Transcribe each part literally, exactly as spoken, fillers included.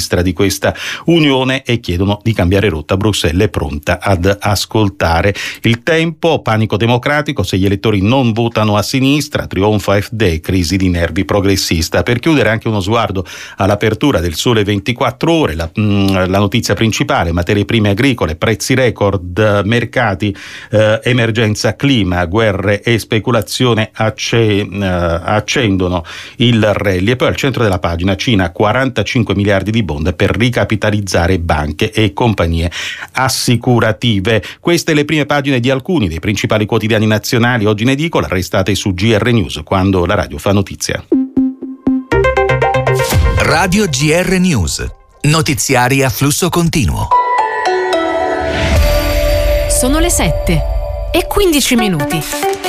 sinistra di questa unione e chiedono di cambiare rotta. Bruxelles è pronta ad ascoltare. Il Tempo, panico democratico, se gli elettori non votano a sinistra, trionfa A F D, crisi di nervi progressista. Per chiudere anche uno sguardo all'apertura del Sole ventiquattro Ore, la, mh, la notizia principale, materie prime agricole, prezzi record, mercati, eh, emergenza clima, guerre e speculazione acce, eh, accendono il rally. E poi al centro della pagina Cina, quarantacinque miliardi di bond per ricapitalizzare banche e compagnie assicurative. Queste le prime pagine di alcuni dei principali quotidiani nazionali oggi in edicola. Restate su G R News, quando la radio fa notizia. Radio G R News, notiziari a flusso continuo. Sono le sette e quindici minuti.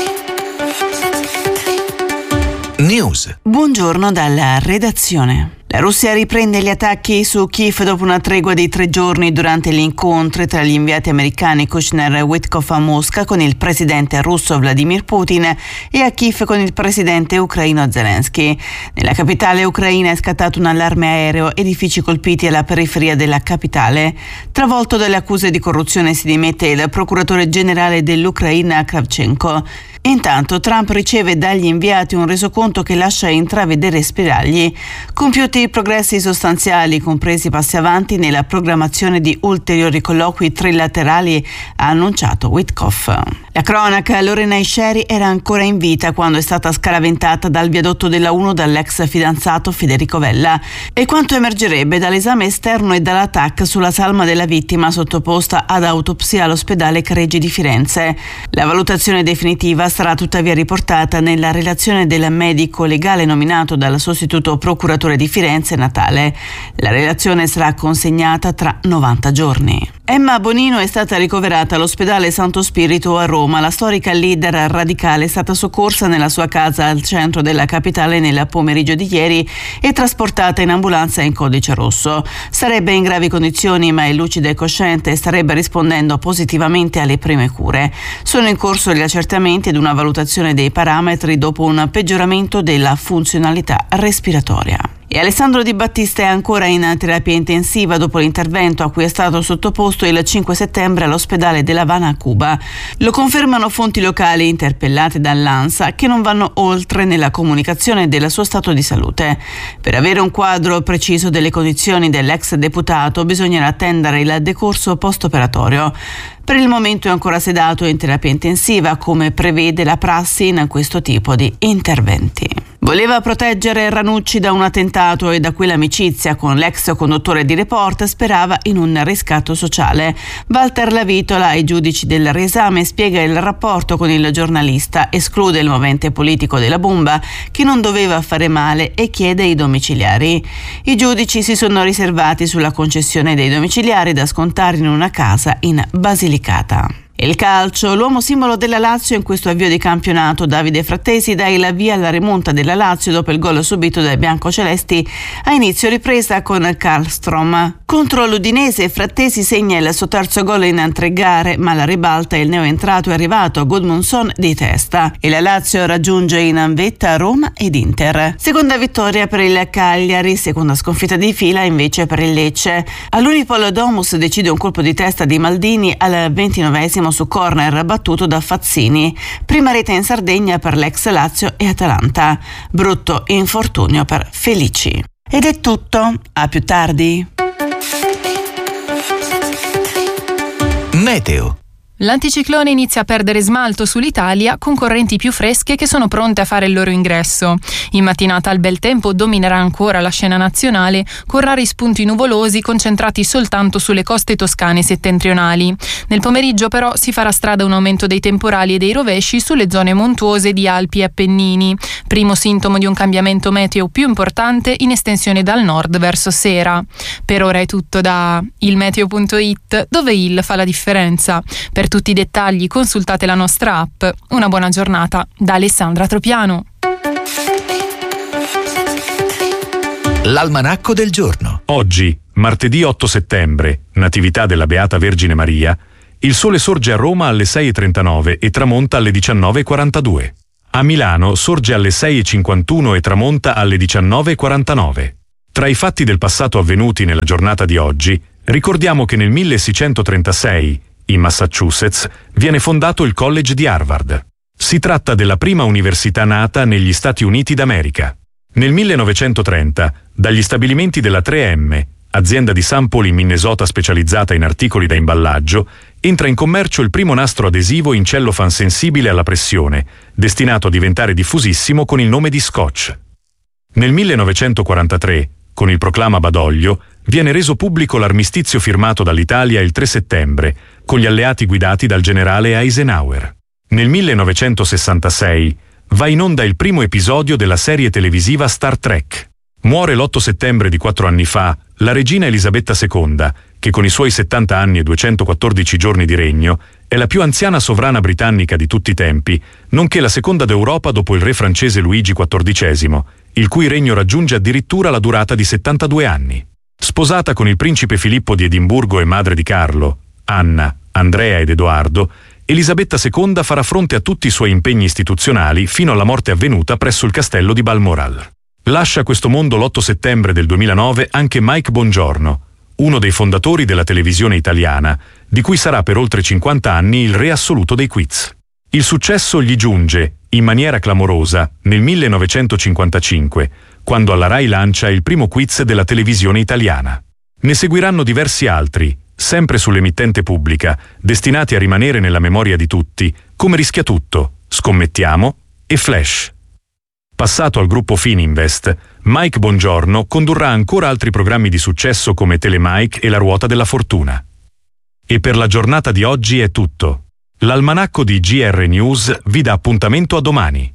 News. Buongiorno dalla redazione. La Russia riprende gli attacchi su Kiev dopo una tregua di tre giorni durante gli incontri tra gli inviati americani Kushner e Witkoff a Mosca con il presidente russo Vladimir Putin e a Kiev con il presidente ucraino Zelensky. Nella capitale ucraina è scattato un allarme aereo, edifici colpiti alla periferia della capitale. Travolto dalle accuse di corruzione si dimette il procuratore generale dell'Ucraina Kravchenko. Intanto Trump riceve dagli inviati un resoconto che lascia intravedere spiragli. Compiuti progressi sostanziali, compresi passi avanti nella programmazione di ulteriori colloqui trilaterali, ha annunciato Witkoff. La cronaca: Lorena Isheri era ancora in vita quando è stata scaraventata dal viadotto della uno dall'ex fidanzato Federico Vella. E quanto emergerebbe dall'esame esterno e dalla T A C sulla salma della vittima sottoposta ad autopsia all'ospedale Careggi di Firenze. La valutazione definitiva sarà tuttavia riportata nella relazione del medico legale nominato dal sostituto procuratore di Firenze Natale. La relazione sarà consegnata tra novanta giorni. Emma Bonino è stata ricoverata all'ospedale Santo Spirito a Roma. La storica leader radicale è stata soccorsa nella sua casa al centro della capitale nel pomeriggio di ieri e trasportata in ambulanza in codice rosso. Sarebbe in gravi condizioni, ma è lucida e cosciente e starebbe rispondendo positivamente alle prime cure. Sono in corso gli accertamenti ed una valutazione dei parametri dopo un peggioramento della funzionalità respiratoria. E Alessandro Di Battista è ancora in terapia intensiva dopo l'intervento a cui è stato sottoposto il cinque settembre all'ospedale della Habana a Cuba. Lo confermano fonti locali interpellate dall'ANSA, che non vanno oltre nella comunicazione del suo stato di salute. Per avere un quadro preciso delle condizioni dell'ex deputato bisognerà attendere il decorso post-operatorio. Per il momento è ancora sedato in terapia intensiva, come prevede la prassi in questo tipo di interventi. Voleva proteggere Ranucci da un attentato e da quell'amicizia con l'ex conduttore di Report sperava in un riscatto sociale. Walter Lavitola, ai giudici del riesame, spiega il rapporto con il giornalista, esclude il movente politico della bomba, che non doveva fare male, e chiede i domiciliari. I giudici si sono riservati sulla concessione dei domiciliari da scontare in una casa in Basilicata. Il calcio: l'uomo simbolo della Lazio in questo avvio di campionato, Davide Frattesi, dà il via alla rimonta della Lazio dopo il gol subito dai biancocelesti a inizio ripresa con Karlstrom. Contro l'Udinese Frattesi segna il suo terzo gol in tre gare, ma la ribalta il neoentrato è arrivato Gudmundsson di testa e la Lazio raggiunge in vetta Roma ed Inter. Seconda vittoria per il Cagliari, seconda sconfitta di fila invece per il Lecce. All'Unipol Domus decide un colpo di testa di Maldini al ventinovesimo su corner battuto da Fazzini. Prima rete in Sardegna per l'ex Lazio e Atalanta. Brutto infortunio per Felici. Ed è tutto, a più tardi. Meteo. L'anticiclone inizia a perdere smalto sull'Italia con correnti più fresche che sono pronte a fare il loro ingresso. In mattinata il bel tempo dominerà ancora la scena nazionale con rari spunti nuvolosi concentrati soltanto sulle coste toscane settentrionali. Nel pomeriggio però si farà strada un aumento dei temporali e dei rovesci sulle zone montuose di Alpi e Appennini, primo sintomo di un cambiamento meteo più importante in estensione dal nord verso sera. Per ora è tutto da ilmeteo punto it, dove il fa la differenza. Per tutti i dettagli consultate la nostra app. Una buona giornata da Alessandra Tropiano. L'almanacco del giorno. Oggi, martedì otto settembre, Natività della Beata Vergine Maria, il sole sorge a Roma alle sei e trentanove e tramonta alle diciannove e quarantadue. A Milano sorge alle sei e cinquantuno e tramonta alle diciannove e quarantanove. Tra i fatti del passato avvenuti nella giornata di oggi, ricordiamo che nel milleseicentotrentasei, in Massachusetts, viene fondato il College di Harvard. Si tratta della prima università nata negli Stati Uniti d'America. Nel millenovecentotrenta, dagli stabilimenti della tre emme, azienda di Saint Paul in Minnesota specializzata in articoli da imballaggio, entra in commercio il primo nastro adesivo in cellofan sensibile alla pressione, destinato a diventare diffusissimo con il nome di Scotch. Nel millenovecentoquarantatré, con il proclama Badoglio, viene reso pubblico l'armistizio firmato dall'Italia il tre settembre, con gli alleati guidati dal generale Eisenhower. Nel millenovecentosessantasei va in onda il primo episodio della serie televisiva Star Trek. Muore l'otto settembre di quattro anni fa la regina Elisabetta seconda, che con i suoi settanta anni e duecentoquattordici giorni di regno è la più anziana sovrana britannica di tutti i tempi, nonché la seconda d'Europa dopo il re francese Luigi quattordicesimo, il cui regno raggiunge addirittura la durata di settantadue anni. Sposata con il principe Filippo di Edimburgo e madre di Carlo, Anna, Andrea ed Edoardo, Elisabetta seconda farà fronte a tutti i suoi impegni istituzionali fino alla morte avvenuta presso il castello di Balmoral. Lascia questo mondo l'otto settembre del duemilanove anche Mike Bongiorno, uno dei fondatori della televisione italiana, di cui sarà per oltre cinquanta anni il re assoluto dei quiz. Il successo gli giunge, in maniera clamorosa, nel millenovecentocinquantacinque, quando alla Rai lancia il primo quiz della televisione italiana. Ne seguiranno diversi altri, sempre sull'emittente pubblica, destinati a rimanere nella memoria di tutti, come Rischiatutto, Scommettiamo e Flash. Passato al gruppo Fininvest, Mike Bongiorno condurrà ancora altri programmi di successo come Telemike e La Ruota della Fortuna. E per la giornata di oggi è tutto. L'almanacco di G R News vi dà appuntamento a domani.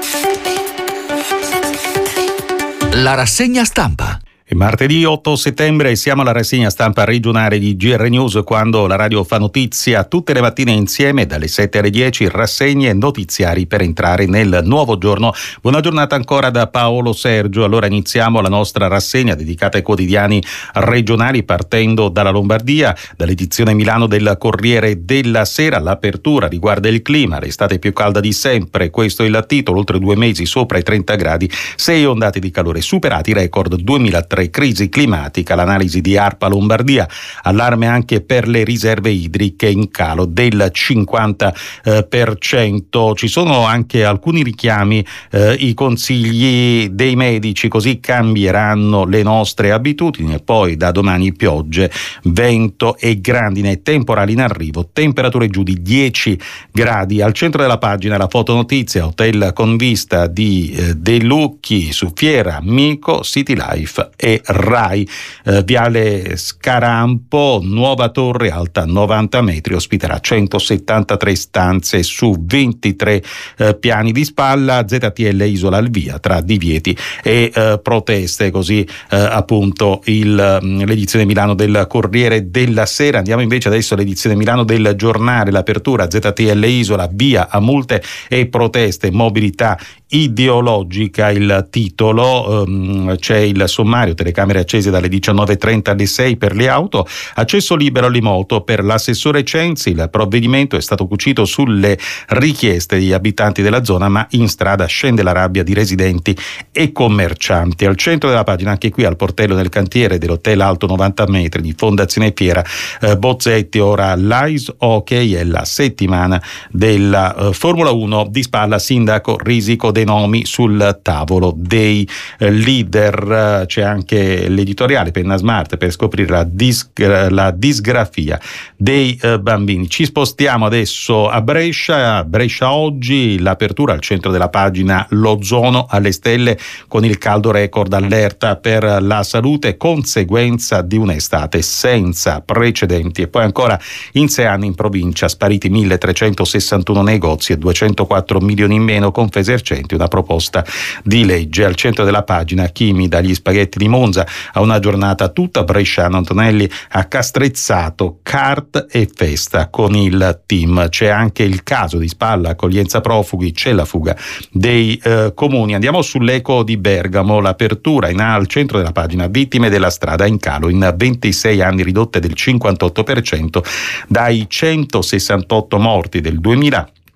La rassegna stampa. È martedì otto settembre, siamo alla rassegna stampa regionale di G R News, quando la radio fa notizia tutte le mattine insieme dalle sette alle dieci, rassegne e notiziari per entrare nel nuovo giorno. Buona giornata ancora da Paolo Sergio. Allora iniziamo la nostra rassegna dedicata ai quotidiani regionali, partendo dalla Lombardia, dall'edizione Milano del Corriere della Sera. L'apertura riguarda il clima, l'estate più calda di sempre, questo è il titolo. Oltre due mesi sopra i trenta gradi, sei ondate di calore, superati i record duemilatré. Crisi climatica, l'analisi di ARPA Lombardia, allarme anche per le riserve idriche in calo del cinquanta per cento. Ci sono anche alcuni richiami, eh, i consigli dei medici, così cambieranno le nostre abitudini. E poi da domani piogge, vento e grandine, temporali in arrivo, temperature giù di dieci gradi. Al centro della pagina la fotonotizia, hotel con vista di eh, De Lucchi su Fiera, Mico, City Life e Rai. eh, Viale Scarampo, nuova torre alta novanta metri, ospiterà centosettantatré stanze su ventitré eh, piani di spalla. Z T L Isola al via tra divieti e eh, proteste, così eh, appunto il, l'edizione Milano del Corriere della Sera. Andiamo invece adesso all'edizione Milano del Giornale, l'apertura Z T L Isola, via a multe e proteste, mobilità ideologica, il titolo. Um, c'è il sommario, telecamere accese dalle diciannove e trenta alle sei per le auto, accesso libero all'imoto per l'assessore Censi. Il provvedimento è stato cucito sulle richieste degli abitanti della zona, ma in strada scende la rabbia di residenti e commercianti. Al centro della pagina, anche qui al portello del cantiere dell'hotel alto novanta metri di Fondazione Fiera, eh, Bozzetti, ora l'Ice Hockey è la settimana della eh, Formula uno, di spalla sindaco, risico dei nomi sul tavolo dei eh, leader. C'è anche l'editoriale Penna Smart per scoprire la, disgra- la disgrafia dei eh, bambini. Ci spostiamo adesso a Brescia. A Brescia oggi l'apertura al centro della pagina, l'ozono alle stelle con il caldo record, allerta per la salute, conseguenza di un'estate senza precedenti. E poi ancora, in sei anni in provincia spariti milletrecentosessantuno negozi e duecentoquattro milioni in meno, Confesercenti una proposta di legge. Al centro della pagina, Chimi dagli spaghetti di Monza a una giornata tutta bresciana. Antonelli ha castrezzato kart e festa con il team. C'è anche il caso di Spalla, accoglienza profughi, c'è la fuga dei eh, comuni. Andiamo sull'Eco di Bergamo, l'apertura in al centro della pagina, vittime della strada in calo in ventisei anni, ridotte del cinquantotto per cento dai centosessantotto morti del duemila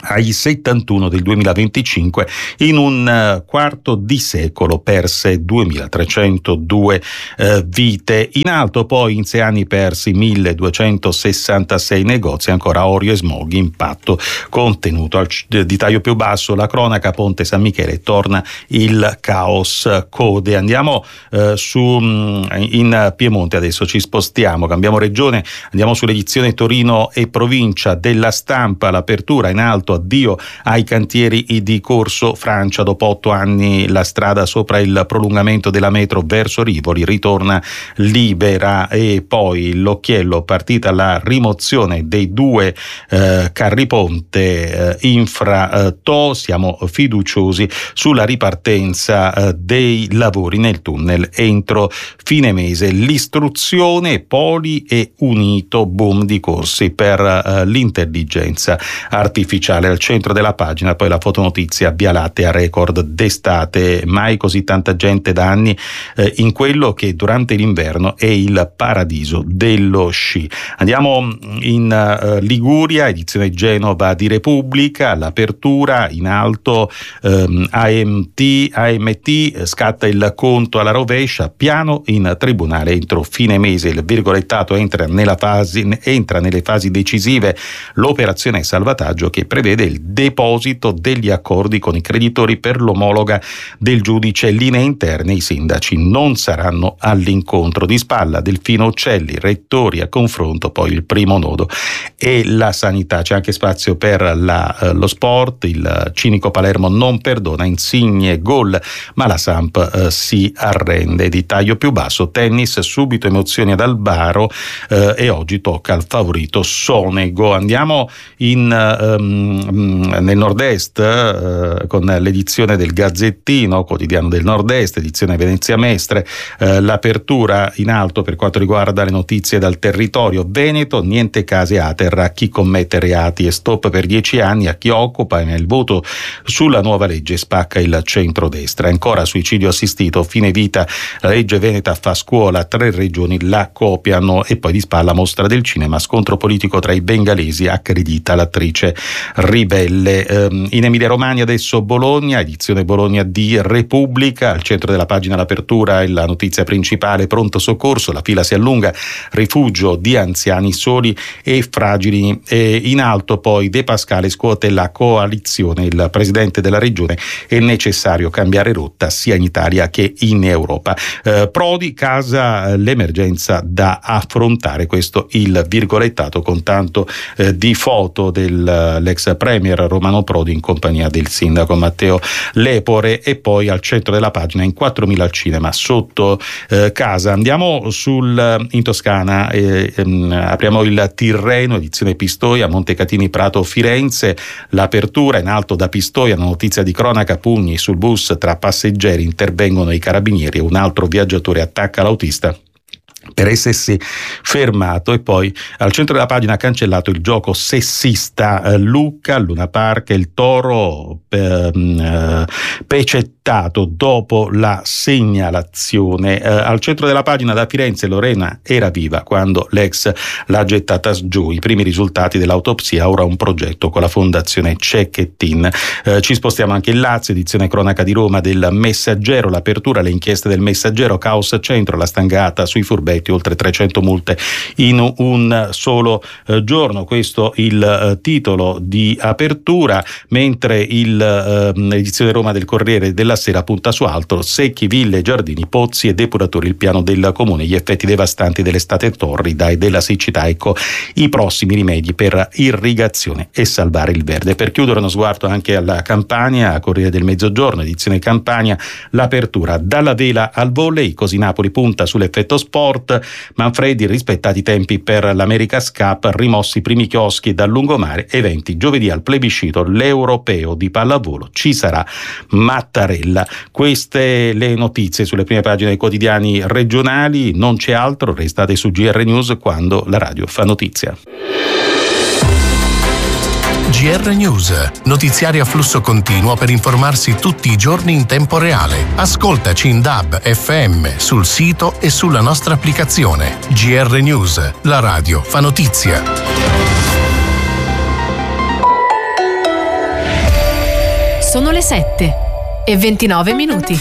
ai settantuno del duemilaventicinque, in un quarto di secolo perse duemilatrecentodue eh, vite. In alto poi in sei anni persi milleduecentosessantasei negozi, ancora Orio e smog, impatto contenuto. Al di taglio più basso la cronaca, Ponte San Michele, torna il caos, code. Andiamo eh, su in Piemonte, adesso ci spostiamo, cambiamo regione, andiamo sull'edizione Torino e provincia della Stampa. L'apertura in alto, addio ai cantieri di Corso Francia, dopo otto anni la strada sopra il prolungamento della metro verso Rivoli ritorna libera. E poi l'occhiello, partita la rimozione dei due eh, carri ponte eh, infra eh, To, siamo fiduciosi sulla ripartenza eh, dei lavori nel tunnel entro fine mese. L'istruzione, Poli e Unito, boom di corsi per eh, l'intelligenza artificiale. Al centro della pagina poi la fotonotizia, Via Lattea record d'estate, mai così tanta gente da anni eh, in quello che durante l'inverno è il paradiso dello sci. Andiamo in uh, Liguria, edizione Genova di Repubblica, l'apertura in alto, um, A M T, A M T scatta il conto alla rovescia, piano in tribunale entro fine mese, il virgolettato entra nella fase, entra nelle fasi decisive l'operazione salvataggio che prevede il deposito degli accordi con i creditori per l'omologa del giudice. Linee interne, i sindaci non saranno all'incontro. Di spalla Delfino Uccelli, rettori a confronto, poi il primo nodo e la sanità. C'è anche spazio per la, eh, lo sport, il cinico Palermo non perdona, Insigne gol ma la Samp eh, si arrende. Di taglio più basso, tennis, subito emozioni ad Albaro eh, e oggi tocca al favorito Sonego. Andiamo in um, nel nord-est eh, con l'edizione del Gazzettino, quotidiano del nord-est, edizione Venezia Mestre, eh, l'apertura in alto per quanto riguarda le notizie dal territorio. Veneto, niente case a terra a chi commette reati e stop per dieci anni a chi occupa, e nel voto sulla nuova legge spacca il centrodestra. Ancora suicidio assistito, fine vita, la legge veneta fa scuola, tre regioni la copiano. E poi di spalla mostra del cinema, scontro politico tra i bengalesi, accredita l'attrice ribelle. Ehm, in Emilia Romagna adesso Bologna, edizione Bologna di Repubblica, al centro della pagina l'apertura e la notizia principale, pronto soccorso, la fila si allunga, rifugio di anziani soli e fragili. E in alto poi De Pascale scuote la coalizione, il presidente della regione, è necessario cambiare rotta sia in Italia che in Europa. Eh, Prodi, casa l'emergenza da affrontare, questo il virgolettato con tanto eh, di foto dell'ex premier Romano Prodi in compagnia del sindaco Matteo Lepore. E poi al centro della pagina, in quattromila al cinema sotto eh, casa. Andiamo sul in Toscana, eh, ehm, apriamo il Tirreno, edizione Pistoia, Montecatini Prato Firenze, l'apertura in alto da Pistoia, una notizia di cronaca, pugni sul bus tra passeggeri, intervengono i carabinieri e un altro viaggiatore attacca l'autista per essersi fermato. E poi al centro della pagina ha cancellato il gioco sessista, eh, Lucca, Luna Park, il toro eh, pecettato dopo la segnalazione. Eh, al centro della pagina da Firenze, Lorena era viva quando l'ex l'ha gettata giù, i primi risultati dell'autopsia, ora un progetto con la fondazione Cecchettin. Eh, ci spostiamo anche in Lazio, edizione cronaca di Roma del Messaggero, l'apertura, le inchieste del Messaggero, caos centro, la stangata sui furbetti, oltre trecento multe in un solo eh, giorno. Questo il eh, titolo di apertura, mentre il, eh, l'edizione Roma del Corriere della Sera punta su altro: secchi, ville, giardini, pozzi e depuratori, il piano del comune, gli effetti devastanti dell'estate torrida e della siccità, ecco i prossimi rimedi per irrigazione e salvare il verde. Per chiudere uno sguardo anche alla Campania, a Corriere del Mezzogiorno, edizione Campania, l'apertura dalla vela al volley, così Napoli punta sull'effetto sport. Manfredi, rispettati i tempi per l'America's Cup, rimossi i primi chioschi dal lungomare, eventi giovedì al plebiscito l'europeo di pallavolo, ci sarà Mattarella. Queste le notizie sulle prime pagine dei quotidiani regionali, non c'è altro, restate su G R News quando la radio fa notizia. G R News, notiziari a flusso continuo per informarsi tutti i giorni in tempo reale. Ascoltaci in D A B, F M, sul sito e sulla nostra applicazione. G R News, la radio fa notizia. Sono le sette e ventinove minuti.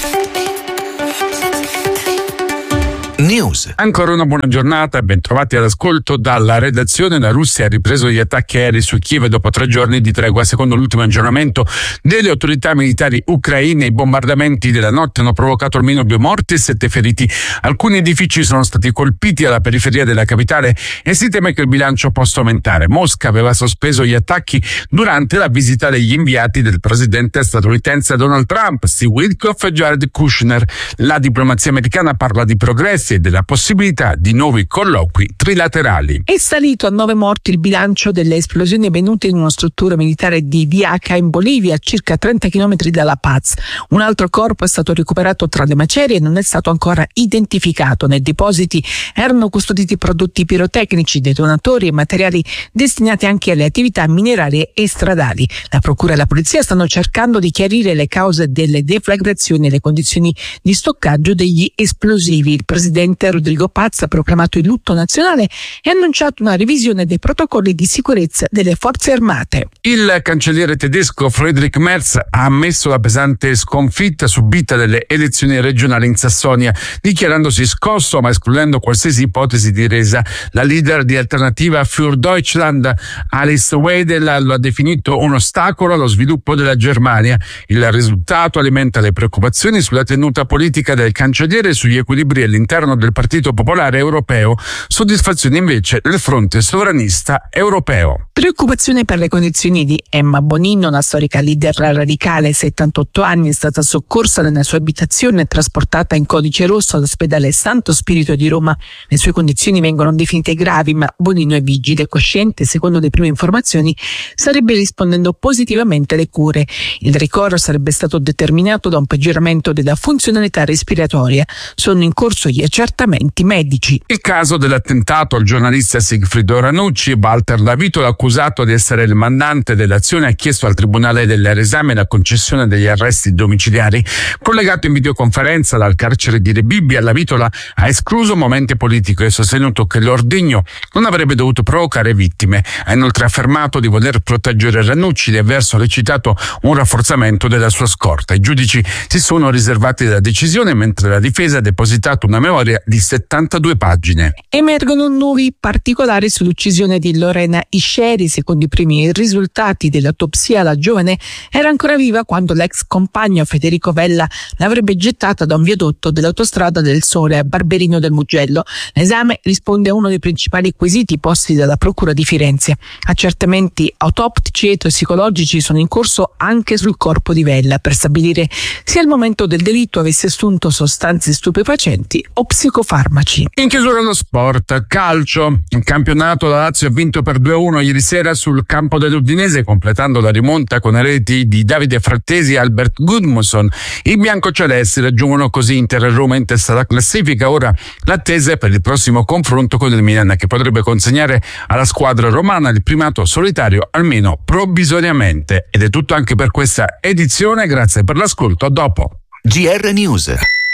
News. Ancora una buona giornata e ben trovati all'ascolto dalla redazione. La Russia ha ripreso gli attacchi aerei su Kiev dopo tre giorni di tregua. Secondo l'ultimo aggiornamento delle autorità militari ucraine, i bombardamenti della notte hanno provocato almeno due morti e sette feriti. Alcuni edifici sono stati colpiti alla periferia della capitale e si teme che il bilancio possa aumentare. Mosca aveva sospeso gli attacchi durante la visita degli inviati del presidente statunitense Donald Trump, Steve Witkoff e Jared Kushner. La diplomazia americana parla di progressi e della possibilità di nuovi colloqui trilaterali. È salito a nove morti il bilancio delle esplosioni avvenute in una struttura militare di Diaca in Bolivia, a circa trenta chilometri dalla Paz. Un altro corpo è stato recuperato tra le macerie e non è stato ancora identificato. Nei depositi erano custoditi prodotti pirotecnici, detonatori e materiali destinati anche alle attività minerarie e stradali. La procura e la polizia stanno cercando di chiarire le cause delle deflagrazioni e le condizioni di stoccaggio degli esplosivi. Il presidente Rodrigo Paz ha proclamato il lutto nazionale e ha annunciato una revisione dei protocolli di sicurezza delle forze armate. Il cancelliere tedesco Friedrich Merz ha ammesso la pesante sconfitta subita dalle elezioni regionali in Sassonia, dichiarandosi scosso ma escludendo qualsiasi ipotesi di resa. La leader di Alternativa für Deutschland, Alice Weidel, lo ha definito un ostacolo allo sviluppo della Germania. Il risultato alimenta le preoccupazioni sulla tenuta politica del cancelliere e sugli equilibri all'interno del Partito Popolare Europeo, soddisfazione invece del fronte sovranista europeo. Preoccupazione per le condizioni di Emma Bonino, una storica leader radicale, settantotto anni, è stata soccorsa nella sua abitazione e trasportata in codice rosso all'ospedale Santo Spirito di Roma. Le sue condizioni vengono definite gravi, ma Bonino è vigile, cosciente, secondo le prime informazioni starebbe rispondendo positivamente alle cure. Il ricovero sarebbe stato determinato da un peggioramento della funzionalità respiratoria. Sono in corso gli accertamenti medici. Il caso dell'attentato al giornalista Sigfrido Ranucci, Walter Lavitola, accusato di essere il mandante dell'azione, ha chiesto al Tribunale dell'Esame la concessione degli arresti domiciliari. Collegato in videoconferenza dal carcere di Rebibbia, Lavitola ha escluso un momento politico e sostenuto che l'ordigno non avrebbe dovuto provocare vittime. Ha inoltre affermato di voler proteggere Ranucci e aver sollecitato un rafforzamento della sua scorta. I giudici si sono riservati la decisione, mentre la difesa ha depositato una memoria di settantadue pagine. Emergono nuovi particolari sull'uccisione di Lorena Isceri. Secondo i primi risultati dell'autopsia, la giovane era ancora viva quando l'ex compagno Federico Vella l'avrebbe gettata da un viadotto dell'autostrada del Sole a Barberino del Mugello. L'esame risponde a uno dei principali quesiti posti dalla Procura di Firenze. Accertamenti autoptici e tossicologici sono in corso anche sul corpo di Vella per stabilire se al momento del delitto avesse assunto sostanze stupefacenti o psicofarmaci. In chiusura lo sport, calcio. Il campionato la Lazio ha vinto per due a uno ieri sera sul campo dell'Udinese, completando la rimonta con le reti di Davide Frattesi e Albert Gudmundsson. I biancocelesti raggiungono così Inter e Roma in testa alla classifica. Ora l'attesa è per il prossimo confronto con il Milan, che potrebbe consegnare alla squadra romana il primato solitario almeno provvisoriamente. Ed è tutto anche per questa edizione, grazie per l'ascolto, a dopo. G R News.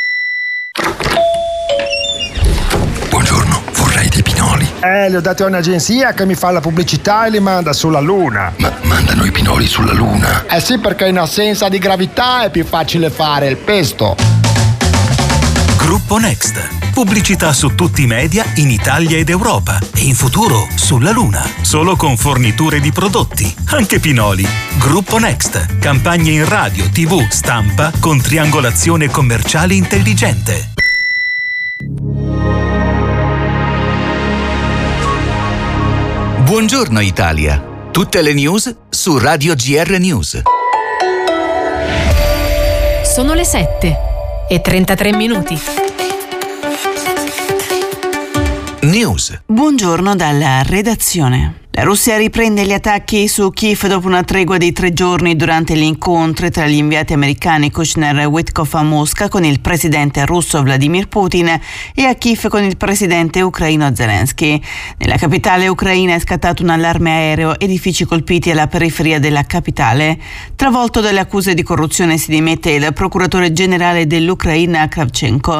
Buongiorno, vorrei dei pinoli. Eh, li ho dati a un'agenzia che mi fa la pubblicità e li manda sulla Luna. Ma mandano i pinoli sulla Luna? Eh sì, perché in assenza di gravità è più facile fare il pesto. Gruppo Next. Pubblicità su tutti i media in Italia ed Europa e in futuro sulla Luna. Solo con forniture di prodotti, anche pinoli. Gruppo Next. Campagne in radio, tivù, stampa con triangolazione commerciale intelligente. Buongiorno Italia. Tutte le news su Radio G R News. Sono le sette e trentatré minuti. News. Buongiorno dalla redazione. La Russia riprende gli attacchi su Kiev dopo una tregua di tre giorni durante gli incontri tra gli inviati americani Kushner e Witkoff a Mosca con il presidente russo Vladimir Putin e a Kiev con il presidente ucraino Zelensky. Nella capitale ucraina è scattato un allarme aereo, edifici colpiti alla periferia della capitale. Travolto dalle accuse di corruzione si dimette il procuratore generale dell'Ucraina Kravchenko.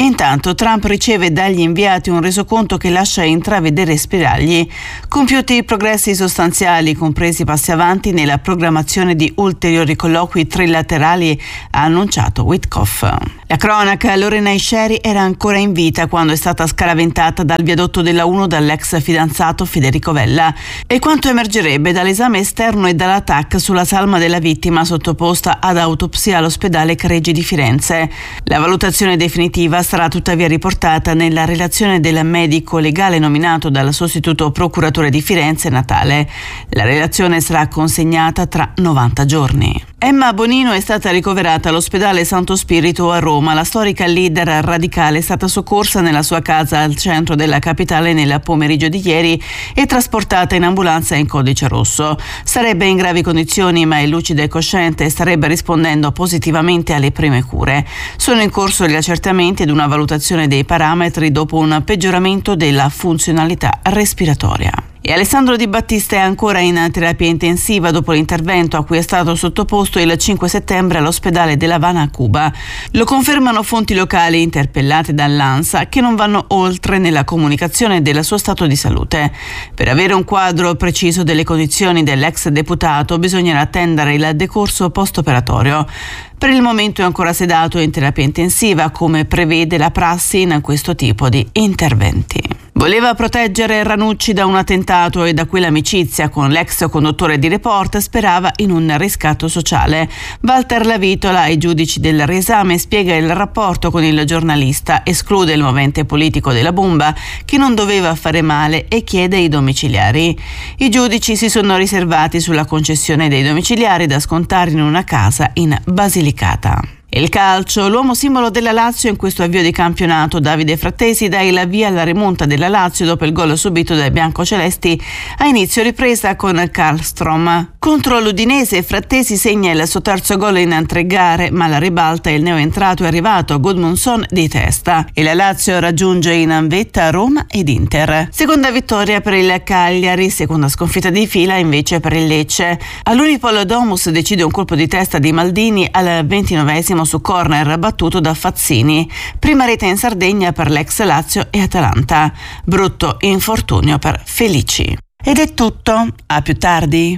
Intanto Trump riceve dagli inviati un resoconto che lascia intravedere spiragli, compiuti progressi sostanziali, compresi passi avanti nella programmazione di ulteriori colloqui trilaterali, ha annunciato Witkoff. La cronaca: Lorena Isheri era ancora in vita quando è stata scaraventata dal viadotto della uno dall'ex fidanzato Federico Vella, e quanto emergerebbe dall'esame esterno e dalla T A C sulla salma della vittima sottoposta ad autopsia all'ospedale Careggi di Firenze. La valutazione definitiva sarà tuttavia riportata nella relazione del medico legale nominato dal sostituto procuratore di Firenze Natale. La relazione sarà consegnata tra novanta giorni. Emma Bonino è stata ricoverata all'ospedale Santo Spirito a Roma. La storica leader radicale è stata soccorsa nella sua casa al centro della capitale nel pomeriggio di ieri e trasportata in ambulanza in codice rosso. Sarebbe in gravi condizioni, ma è lucida e cosciente e starebbe rispondendo positivamente alle prime cure. Sono in corso gli accertamenti ed una valutazione dei parametri dopo un peggioramento della funzionalità respiratoria. E Alessandro Di Battista è ancora in terapia intensiva dopo l'intervento a cui è stato sottoposto il cinque settembre all'ospedale dell'Havana a Cuba. Lo confermano fonti locali interpellate dall'ANSA, che non vanno oltre nella comunicazione del suo stato di salute. Per avere un quadro preciso delle condizioni dell'ex deputato bisognerà attendere il decorso post-operatorio. Per il momento è ancora sedato e in terapia intensiva, come prevede la prassi in questo tipo di interventi. Voleva proteggere Ranucci da un attentato e da quell'amicizia con l'ex conduttore di Report sperava in un riscatto sociale. Walter Lavitola, ai giudici del riesame, spiega il rapporto con il giornalista, esclude il movente politico della bomba, che non doveva fare male, e chiede i domiciliari. I giudici si sono riservati sulla concessione dei domiciliari da scontare in una casa in Basilicata. Il calcio: l'uomo simbolo della Lazio in questo avvio di campionato, Davide Frattesi, dà il via alla rimonta della Lazio dopo il gol subito dai biancocelesti a inizio ripresa con Karlstrom. Contro l'Udinese Frattesi segna il suo terzo gol in tre gare, ma la ribalta il neoentrato è arrivato, Gudmundsson di testa, e la Lazio raggiunge in vetta Roma ed Inter. Seconda vittoria per il Cagliari, seconda sconfitta di fila invece per il Lecce. All'Unipol Domus decide un colpo di testa di Maldini al ventinovesimo su corner battuto da Fazzini. Prima rete in Sardegna per l'ex Lazio e Atalanta. Brutto infortunio per Felici. Ed è tutto, a più tardi.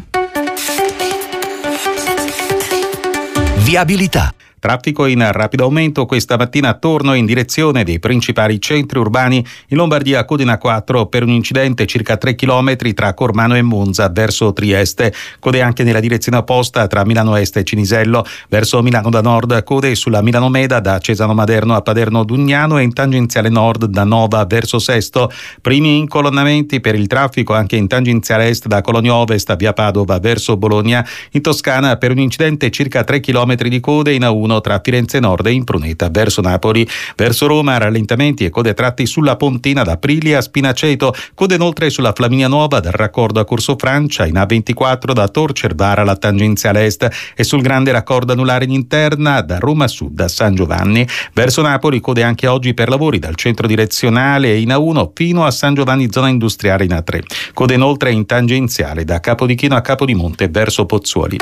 Viabilità. Traffico in rapido aumento questa mattina attorno in direzione dei principali centri urbani. In Lombardia coda in A quattro per un incidente circa tre chilometri tra Cormano e Monza verso Trieste. Code anche nella direzione opposta tra Milano Est e Cinisello. Verso Milano da nord code sulla Milano Meda da Cesano Maderno a Paderno Dugnano e in tangenziale nord da Nova verso Sesto. Primi incolonnamenti per il traffico anche in tangenziale est da Cologno Ovest a via Padova verso Bologna. In Toscana per un incidente circa tre chilometri di code in A uno tra Firenze Nord e Impruneta verso Napoli. Verso Roma rallentamenti e code tratti sulla Pontina da Aprilia a Spinaceto. Code inoltre sulla Flaminia Nuova dal raccordo a Corso Francia, in A ventiquattro da Tor Cervara alla tangenziale est e sul grande raccordo anulare in interna da Roma Sud a San Giovanni. Verso Napoli code anche oggi per lavori dal centro direzionale in A uno fino a San Giovanni zona industriale in A tre. Code inoltre in tangenziale da Capodichino a Capodimonte verso Pozzuoli.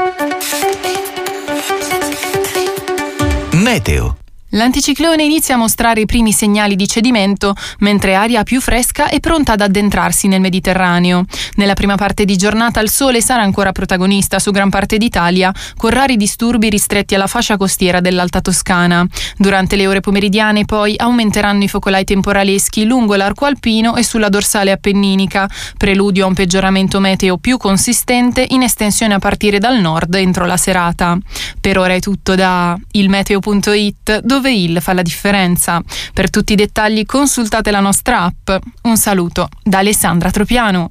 Meteo. L'anticiclone inizia a mostrare i primi segnali di cedimento, mentre aria più fresca è pronta ad addentrarsi nel Mediterraneo. Nella prima parte di giornata il sole sarà ancora protagonista su gran parte d'Italia, con rari disturbi ristretti alla fascia costiera dell'Alta Toscana. Durante le ore pomeridiane poi aumenteranno i focolai temporaleschi lungo l'arco alpino e sulla dorsale appenninica, preludio a un peggioramento meteo più consistente in estensione a partire dal nord entro la serata. Per ora è tutto da ilmeteo punto it, dove il fa la differenza. Per tutti i dettagli consultate la nostra app. Un saluto da Alessandra Tropiano.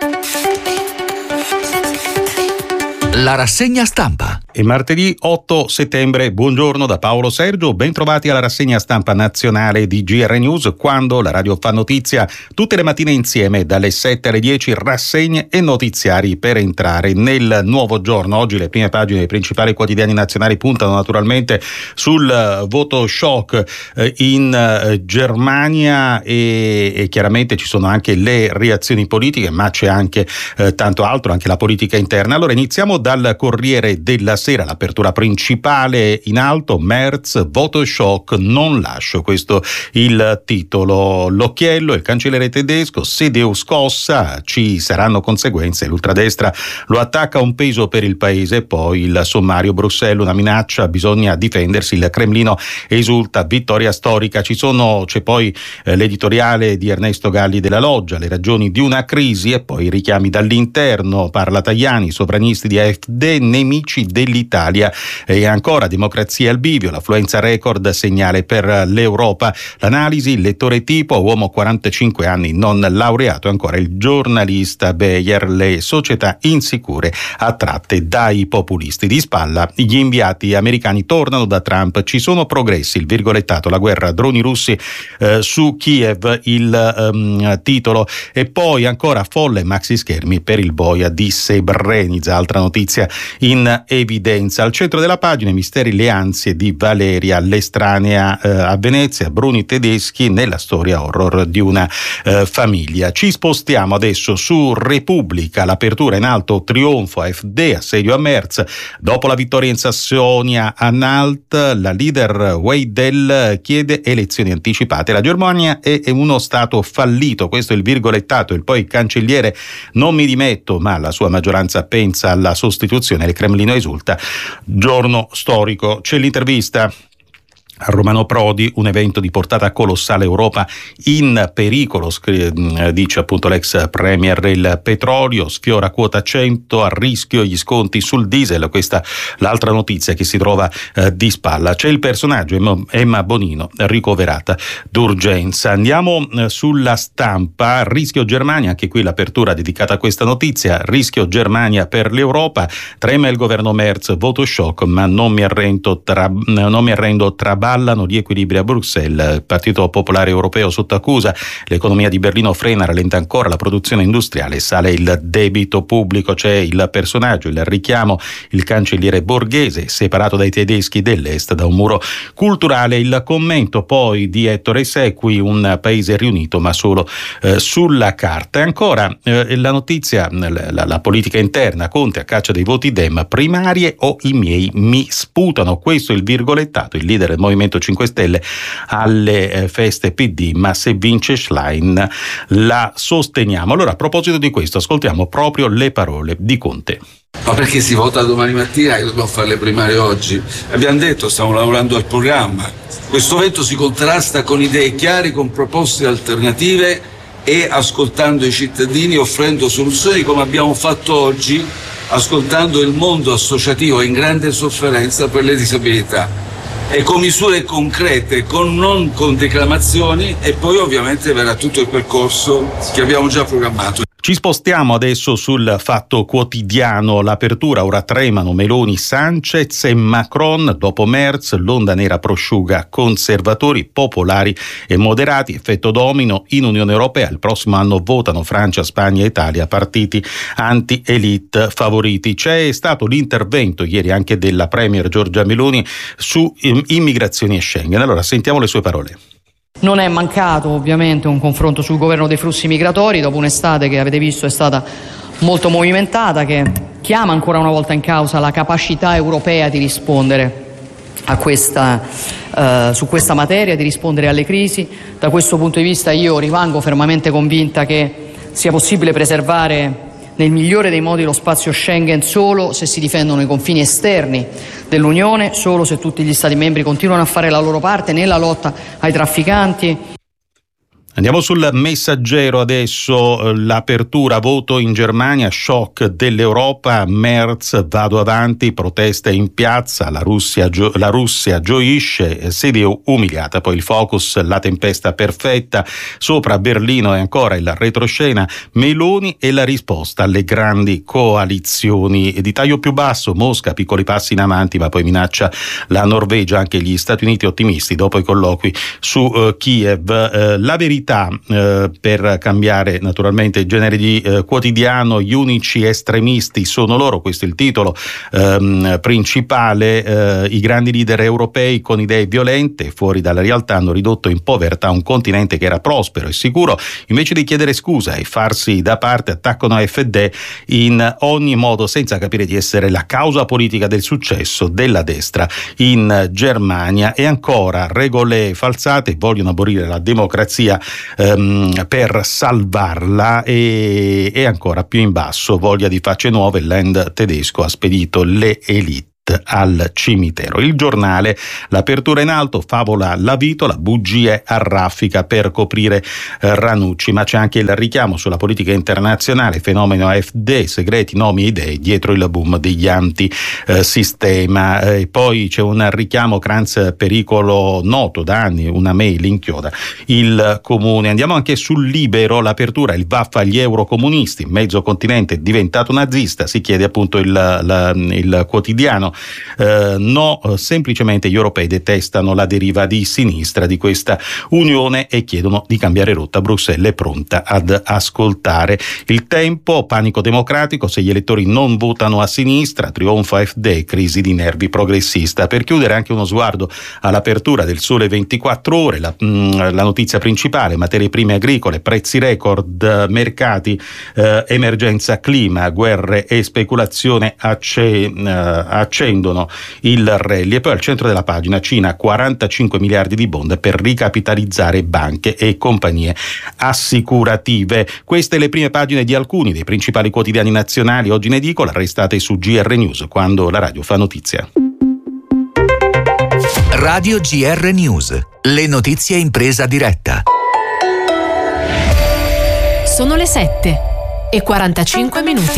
La rassegna stampa. È martedì otto settembre, buongiorno da Paolo Sergio, ben trovati alla rassegna stampa nazionale di G R News, quando la radio fa notizia tutte le mattine insieme dalle sette alle dieci, rassegne e notiziari per entrare nel nuovo giorno. Oggi le prime pagine dei principali quotidiani nazionali puntano naturalmente sul voto shock in Germania e, e chiaramente ci sono anche le reazioni politiche, ma c'è anche eh, tanto altro, anche la politica interna. Allora iniziamo dal Corriere della sera l'apertura principale in alto, Merz, voto shock, non lascio, questo il titolo. L'occhiello, il cancelliere tedesco, C D U scossa, ci saranno conseguenze, l'ultradestra lo attacca, un peso per il paese, poi il sommario, Bruxelles una minaccia, bisogna difendersi, il Cremlino esulta, vittoria storica. Ci sono, c'è poi eh, l'editoriale di Ernesto Galli della Loggia, le ragioni di una crisi, e poi i richiami dall'interno, parla Tajani, sovranisti di A F D, nemici dell'Italia, e ancora democrazia al bivio, l'affluenza record, segnale per l'Europa, l'analisi, il lettore tipo, uomo quarantacinque anni, non laureato, ancora il giornalista Beyer, le società insicure attratte dai populisti. Di spalla gli inviati americani tornano da Trump, ci sono progressi, il virgolettato, la guerra droni russi eh, su Kiev, il um, titolo, e poi ancora folle maxi schermi per il boia di Srebrenica, altra notizia in evidenza. Al centro della pagina i misteri, le ansie di Valeria, l'estranea eh, a Venezia, Bruni tedeschi nella storia horror di una eh, famiglia. Ci spostiamo adesso su Repubblica, l'apertura in alto, trionfo A F D, assedio a Merz, dopo la vittoria in Sassonia a Nalt, la leader Weidel chiede elezioni anticipate, la Germania è uno stato fallito, questo è il virgolettato, e poi il cancelliere, non mi dimetto, ma la sua maggioranza pensa alla sostituzione, il Cremlino esulta, giorno storico. C'è l'intervista a Romano Prodi, un evento di portata colossale, Europa in pericolo, dice appunto l'ex premier. Il petrolio sfiora quota cento, a rischio gli sconti sul diesel, questa l'altra notizia che si trova eh, di spalla. C'è il personaggio Emma Bonino, ricoverata d'urgenza. Andiamo eh, sulla Stampa, rischio Germania, anche qui l'apertura dedicata a questa notizia, rischio Germania per l'Europa, trema il governo Merz, voto shock ma non mi arrendo, tra, non mi arrendo tra ballano gli equilibri a Bruxelles, il Partito Popolare Europeo sotto accusa, l'economia di Berlino frena, rallenta ancora la produzione industriale, sale il debito pubblico. C'è il personaggio, il richiamo, il cancelliere Borghese, separato dai tedeschi dell'Est da un muro culturale, il commento poi di Ettore Sequi, un paese riunito ma solo eh, sulla carta. E ancora eh, la notizia, la, la politica interna, Conte a caccia dei voti Dem, primarie o i miei mi sputano, questo è il virgolettato, il leader del Movimento cinque Stelle alle eh, feste P D, ma se vince Schlein la sosteniamo. Allora, a proposito di questo, ascoltiamo proprio le parole di Conte. Ma perché si vota domani mattina e dobbiamo fare le primarie oggi? Abbiamo detto, stiamo lavorando al programma. Questo evento si contrasta con idee chiare, con proposte alternative e ascoltando i cittadini, offrendo soluzioni come abbiamo fatto oggi, ascoltando il mondo associativo in grande sofferenza per le disabilità. E con misure concrete, con, non con declamazioni, e poi ovviamente verrà tutto il percorso che abbiamo già programmato. Ci spostiamo adesso sul Fatto Quotidiano, l'apertura, ora tremano Meloni, Sanchez e Macron, dopo Merz, l'onda nera prosciuga conservatori, popolari e moderati, effetto domino in Unione Europea, il prossimo anno votano Francia, Spagna e Italia, partiti anti-elite favoriti. C'è stato l'intervento ieri anche della premier Giorgia Meloni su immigrazioni e Schengen, allora sentiamo le sue parole. Non è mancato ovviamente un confronto sul governo dei flussi migratori dopo un'estate che avete visto è stata molto movimentata, che chiama ancora una volta in causa la capacità europea di rispondere a questa, eh, su questa materia, di rispondere alle crisi. Da questo punto di vista io rimango fermamente convinta che sia possibile preservare nel migliore dei modi lo spazio Schengen solo se si difendono i confini esterni dell'Unione, solo se tutti gli Stati membri continuano a fare la loro parte nella lotta ai trafficanti. Andiamo sul Messaggero adesso, l'apertura, voto in Germania, shock dell'Europa, Merz, vado avanti, proteste in piazza, la Russia, gio- la Russia gioisce, C D U umiliata, poi il focus, la tempesta perfetta, sopra Berlino e ancora il retroscena, Meloni e la risposta alle grandi coalizioni. Di taglio più basso, Mosca, piccoli passi in avanti, ma poi minaccia la Norvegia, anche gli Stati Uniti ottimisti dopo i colloqui su uh, Kiev. Uh, la verità capacità eh, per cambiare naturalmente il genere di eh, quotidiano, gli unici estremisti sono loro, questo è il titolo ehm, principale. Eh, i grandi leader europei con idee violente fuori dalla realtà hanno ridotto in povertà un continente che era prospero e sicuro. Invece di chiedere scusa e farsi da parte, attaccano A F D in ogni modo senza capire di essere la causa politica del successo della destra in Germania. E ancora regole falsate, vogliono abolire la democrazia ehm, per salvarla. E, e ancora più in basso, voglia di facce nuove, il Land tedesco ha spedito le elite al cimitero. Il Giornale, l'apertura in alto, favola la vitola, bugie a raffica per coprire eh, Ranucci, ma c'è anche il richiamo sulla politica internazionale, fenomeno A F D, segreti, nomi e idee dietro il boom degli antisistema. Eh, e poi c'è un richiamo, Kranz, pericolo noto da anni, una mail inchioda il comune. Andiamo anche sul Libero, l'apertura, il vaffa agli eurocomunisti, mezzo continente diventato nazista, si chiede appunto il, la, il quotidiano. Eh, no, semplicemente gli europei detestano la deriva di sinistra di questa unione e chiedono di cambiare rotta. Bruxelles è pronta ad ascoltare. Il Tempo, panico democratico, se gli elettori non votano a sinistra, trionfa A F D, crisi di nervi progressista. Per chiudere anche uno sguardo all'apertura del Sole ventiquattro Ore, la, mh, la notizia principale, materie prime agricole, prezzi record, mercati, eh, emergenza clima, guerre e speculazione acce, eh, accendono il rally. E poi al centro della pagina, Cina, quarantacinque miliardi di bond per ricapitalizzare banche e compagnie assicurative. Queste le prime pagine di alcuni dei principali quotidiani nazionali oggi in edicola. Restate su G R News, quando la radio fa notizia. Radio G R News, le notizie in presa diretta. Sono le sette e quarantacinque minuti.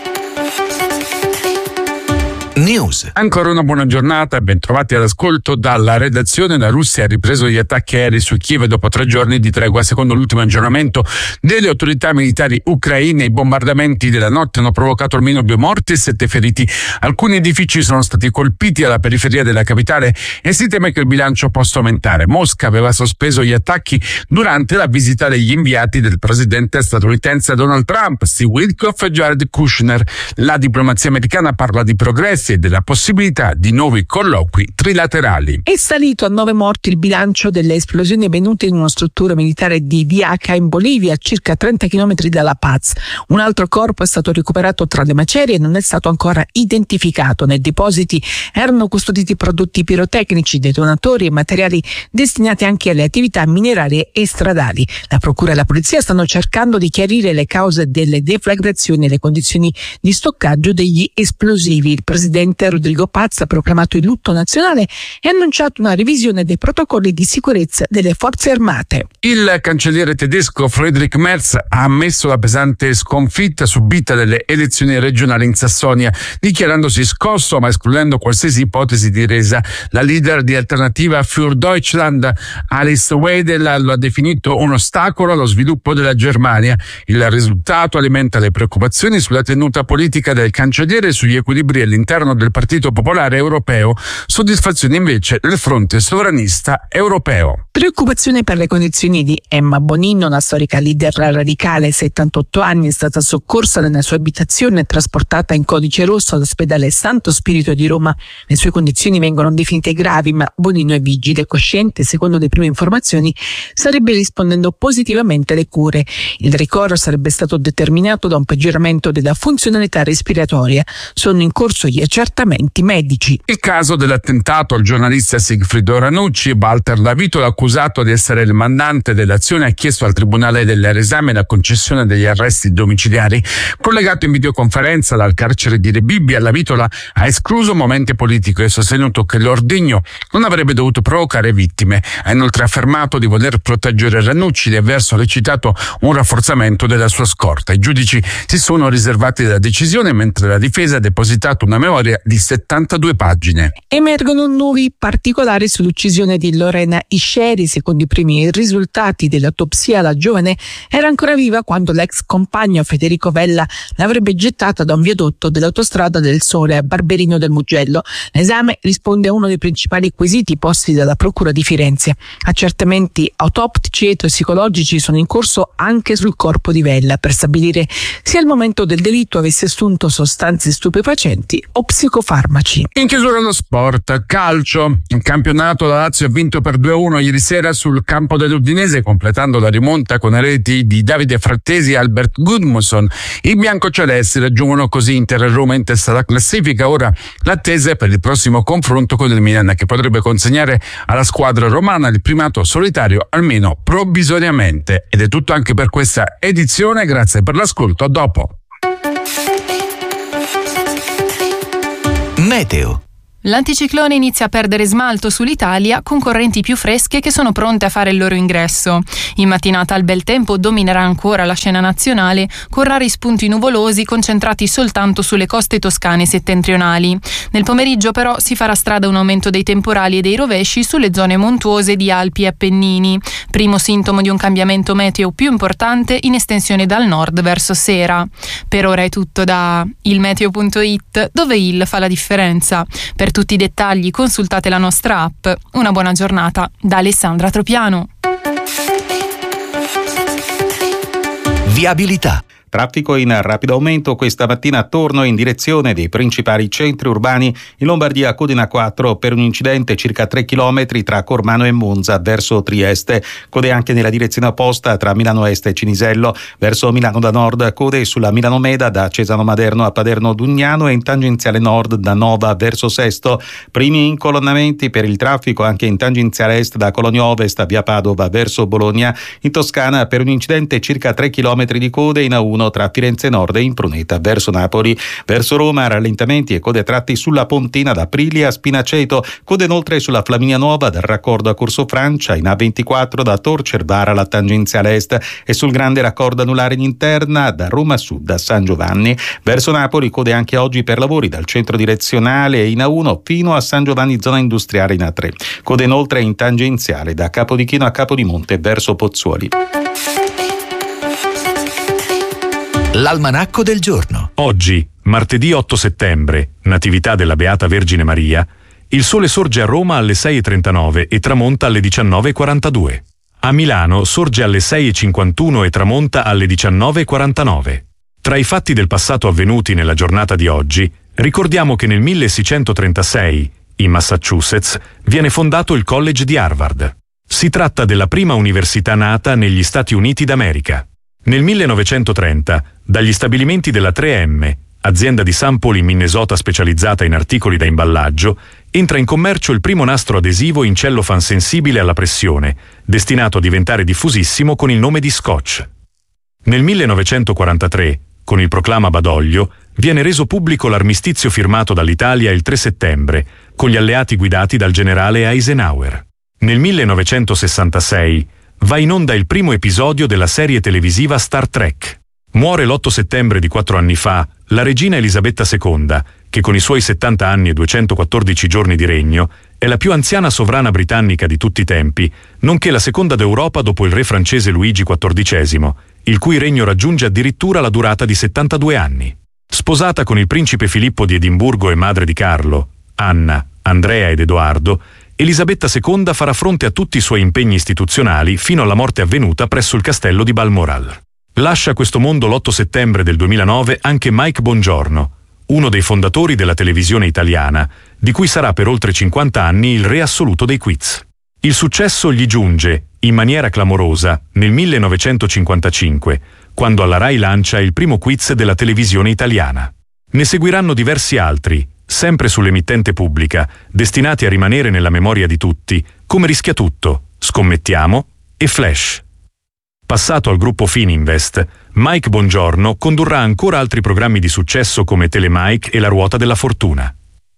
News. Ancora una buona giornata e ben trovati all'ascolto dalla redazione. La Russia ha ripreso gli attacchi aerei su Kiev dopo tre giorni di tregua. Secondo l'ultimo aggiornamento delle autorità militari ucraine, i bombardamenti della notte hanno provocato almeno due morti e sette feriti. Alcuni edifici sono stati colpiti alla periferia della capitale e si teme che il bilancio possa aumentare. Mosca aveva sospeso gli attacchi durante la visita degli inviati del presidente statunitense Donald Trump, Steve Witkoff e Jared Kushner. La diplomazia americana parla di progressi e della possibilità di nuovi colloqui trilaterali. È salito a nove morti il bilancio delle esplosioni avvenute in una struttura militare di Diaca in Bolivia, a circa trenta chilometri dalla Paz. Un altro corpo è stato recuperato tra le macerie e non è stato ancora identificato. Nei depositi erano custoditi prodotti pirotecnici, detonatori e materiali destinati anche alle attività minerarie e stradali. La procura e la polizia stanno cercando di chiarire le cause delle deflagrazioni e le condizioni di stoccaggio degli esplosivi. Il presidente Rodrigo Paz ha proclamato il lutto nazionale e ha annunciato una revisione dei protocolli di sicurezza delle forze armate. Il cancelliere tedesco Friedrich Merz ha ammesso la pesante sconfitta subita dalle elezioni regionali in Sassonia, dichiarandosi scosso ma escludendo qualsiasi ipotesi di resa. La leader di Alternativa für Deutschland, Alice Weidel, lo ha definito un ostacolo allo sviluppo della Germania. Il risultato alimenta le preoccupazioni sulla tenuta politica del cancelliere e sugli equilibri all'interno del Partito Popolare Europeo, soddisfazione invece del fronte sovranista europeo. Preoccupazione per le condizioni di Emma Bonino, la storica leader radicale, settantotto anni, è stata soccorsa nella sua abitazione e trasportata in codice rosso all'ospedale Santo Spirito di Roma. Le sue condizioni vengono definite gravi, ma Bonino è vigile e cosciente. Secondo le prime informazioni starebbe rispondendo positivamente alle cure. Il ricovero sarebbe stato determinato da un peggioramento della funzionalità respiratoria. Sono in corso gli accertamenti medici. Il caso dell'attentato al giornalista Sigfrido Ranucci, Walter Lavitola, accusato di essere il mandante dell'azione, ha chiesto al Tribunale dell'esame la concessione degli arresti domiciliari. Collegato in videoconferenza dal carcere di Rebibbia, Lavitola ha escluso momenti politici e sostenuto che l'ordigno non avrebbe dovuto provocare vittime. Ha inoltre affermato di voler proteggere Ranucci e aver sollecitato un rafforzamento della sua scorta. I giudici si sono riservati la decisione, mentre la difesa ha depositato una memoria storia di settantadue pagine. Emergono nuovi particolari sull'uccisione di Lorena Isceri. Secondo i primi risultati dell'autopsia, la giovane era ancora viva quando l'ex compagno Federico Vella l'avrebbe gettata da un viadotto dell'autostrada del Sole a Barberino del Mugello. L'esame risponde a uno dei principali quesiti posti dalla Procura di Firenze. Accertamenti autoptici e tossicologici sono in corso anche sul corpo di Vella per stabilire se al momento del delitto avesse assunto sostanze stupefacenti o psicofarmaci. In chiusura lo sport, calcio. Il campionato, la Lazio ha vinto per due a uno ieri sera sul campo dell'Udinese, completando la rimonta con le reti di Davide Frattesi e Albert Gudmundsson. I biancocelesti raggiungono così Inter e Roma in testa alla classifica. Ora l'attesa è per il prossimo confronto con il Milan, che potrebbe consegnare alla squadra romana il primato solitario almeno provvisoriamente. Ed è tutto anche per questa edizione, grazie per l'ascolto, a dopo. Meteo. L'anticiclone inizia a perdere smalto sull'Italia con correnti più fresche che sono pronte a fare il loro ingresso. In mattinata il bel tempo dominerà ancora la scena nazionale con rari spunti nuvolosi concentrati soltanto sulle coste toscane settentrionali. Nel pomeriggio però si farà strada un aumento dei temporali e dei rovesci sulle zone montuose di Alpi e Appennini, primo sintomo di un cambiamento meteo più importante in estensione dal nord verso sera. Per ora è tutto da il meteo punto it, dove il fa la differenza. Per Per tutti i dettagli consultate la nostra app. Una buona giornata da Alessandra Tropiano. Viabilità. Traffico in rapido aumento questa mattina attorno e in direzione dei principali centri urbani. In Lombardia code in A quattro per un incidente circa tre chilometri tra Cormano e Monza verso Trieste. Code anche nella direzione opposta tra Milano Est e Cinisello. Verso Milano da Nord code sulla Milano Meda da Cesano Maderno a Paderno Dugnano e in tangenziale nord da Nova verso Sesto. Primi incolonnamenti per il traffico anche in tangenziale est da Colonia Ovest a via Padova verso Bologna. In Toscana per un incidente circa tre chilometri di code in A uno tra Firenze Nord e Impruneta verso Napoli. Verso Roma rallentamenti e code tratti sulla Pontina da Aprilia a Spinaceto, code inoltre sulla Flaminia Nuova dal raccordo a Corso Francia, in A ventiquattro da Tor Cervara alla tangenziale est e sul grande raccordo anulare in interna da Roma Sud a San Giovanni. Verso Napoli code anche oggi per lavori dal centro direzionale in A uno fino a San Giovanni zona industriale in A tre. Code inoltre in tangenziale da Capodichino a Capodimonte verso Pozzuoli. L'almanacco del giorno. Oggi, martedì otto settembre, Natività della Beata Vergine Maria, il sole sorge a Roma alle sei e trentanove e tramonta alle diciannove e quarantadue. A Milano sorge alle sei e cinquantuno e tramonta alle diciannove e quarantanove. Tra i fatti del passato avvenuti nella giornata di oggi, ricordiamo che nel milleseicentotrentasei, in Massachusetts, viene fondato il College di Harvard. Si tratta della prima università nata negli Stati Uniti d'America. Nel millenovecentotrenta, dagli stabilimenti della tre emme, azienda di Saint Paul in Minnesota specializzata in articoli da imballaggio, entra in commercio il primo nastro adesivo in cellofan sensibile alla pressione, destinato a diventare diffusissimo con il nome di Scotch. Nel millenovecentoquarantatré, con il proclama Badoglio, viene reso pubblico l'armistizio firmato dall'Italia il tre settembre, con gli alleati guidati dal generale Eisenhower. Nel millenovecentosessantasei, va in onda il primo episodio della serie televisiva Star Trek. Muore l'otto settembre di quattro anni fa la regina Elisabetta seconda, che con i suoi settanta anni e duecentoquattordici giorni di regno è la più anziana sovrana britannica di tutti i tempi, nonché la seconda d'Europa dopo il re francese Luigi quattordicesimo, il cui regno raggiunge addirittura la durata di settantadue anni. Sposata con il principe Filippo di Edimburgo e madre di Carlo, Anna, Andrea ed Edoardo, Elisabetta seconda farà fronte a tutti i suoi impegni istituzionali fino alla morte avvenuta presso il castello di Balmoral. Lascia questo mondo l'otto settembre del duemilanove anche Mike Bongiorno, uno dei fondatori della televisione italiana, di cui sarà per oltre cinquanta anni il re assoluto dei quiz. Il successo gli giunge, in maniera clamorosa, nel millenovecentocinquantacinque, quando alla Rai lancia il primo quiz della televisione italiana. Ne seguiranno diversi altri, sempre sull'emittente pubblica, destinati a rimanere nella memoria di tutti, come Rischiatutto, Scommettiamo e Flash. Passato al gruppo Fininvest, Mike Bongiorno condurrà ancora altri programmi di successo come Telemike e La Ruota della Fortuna.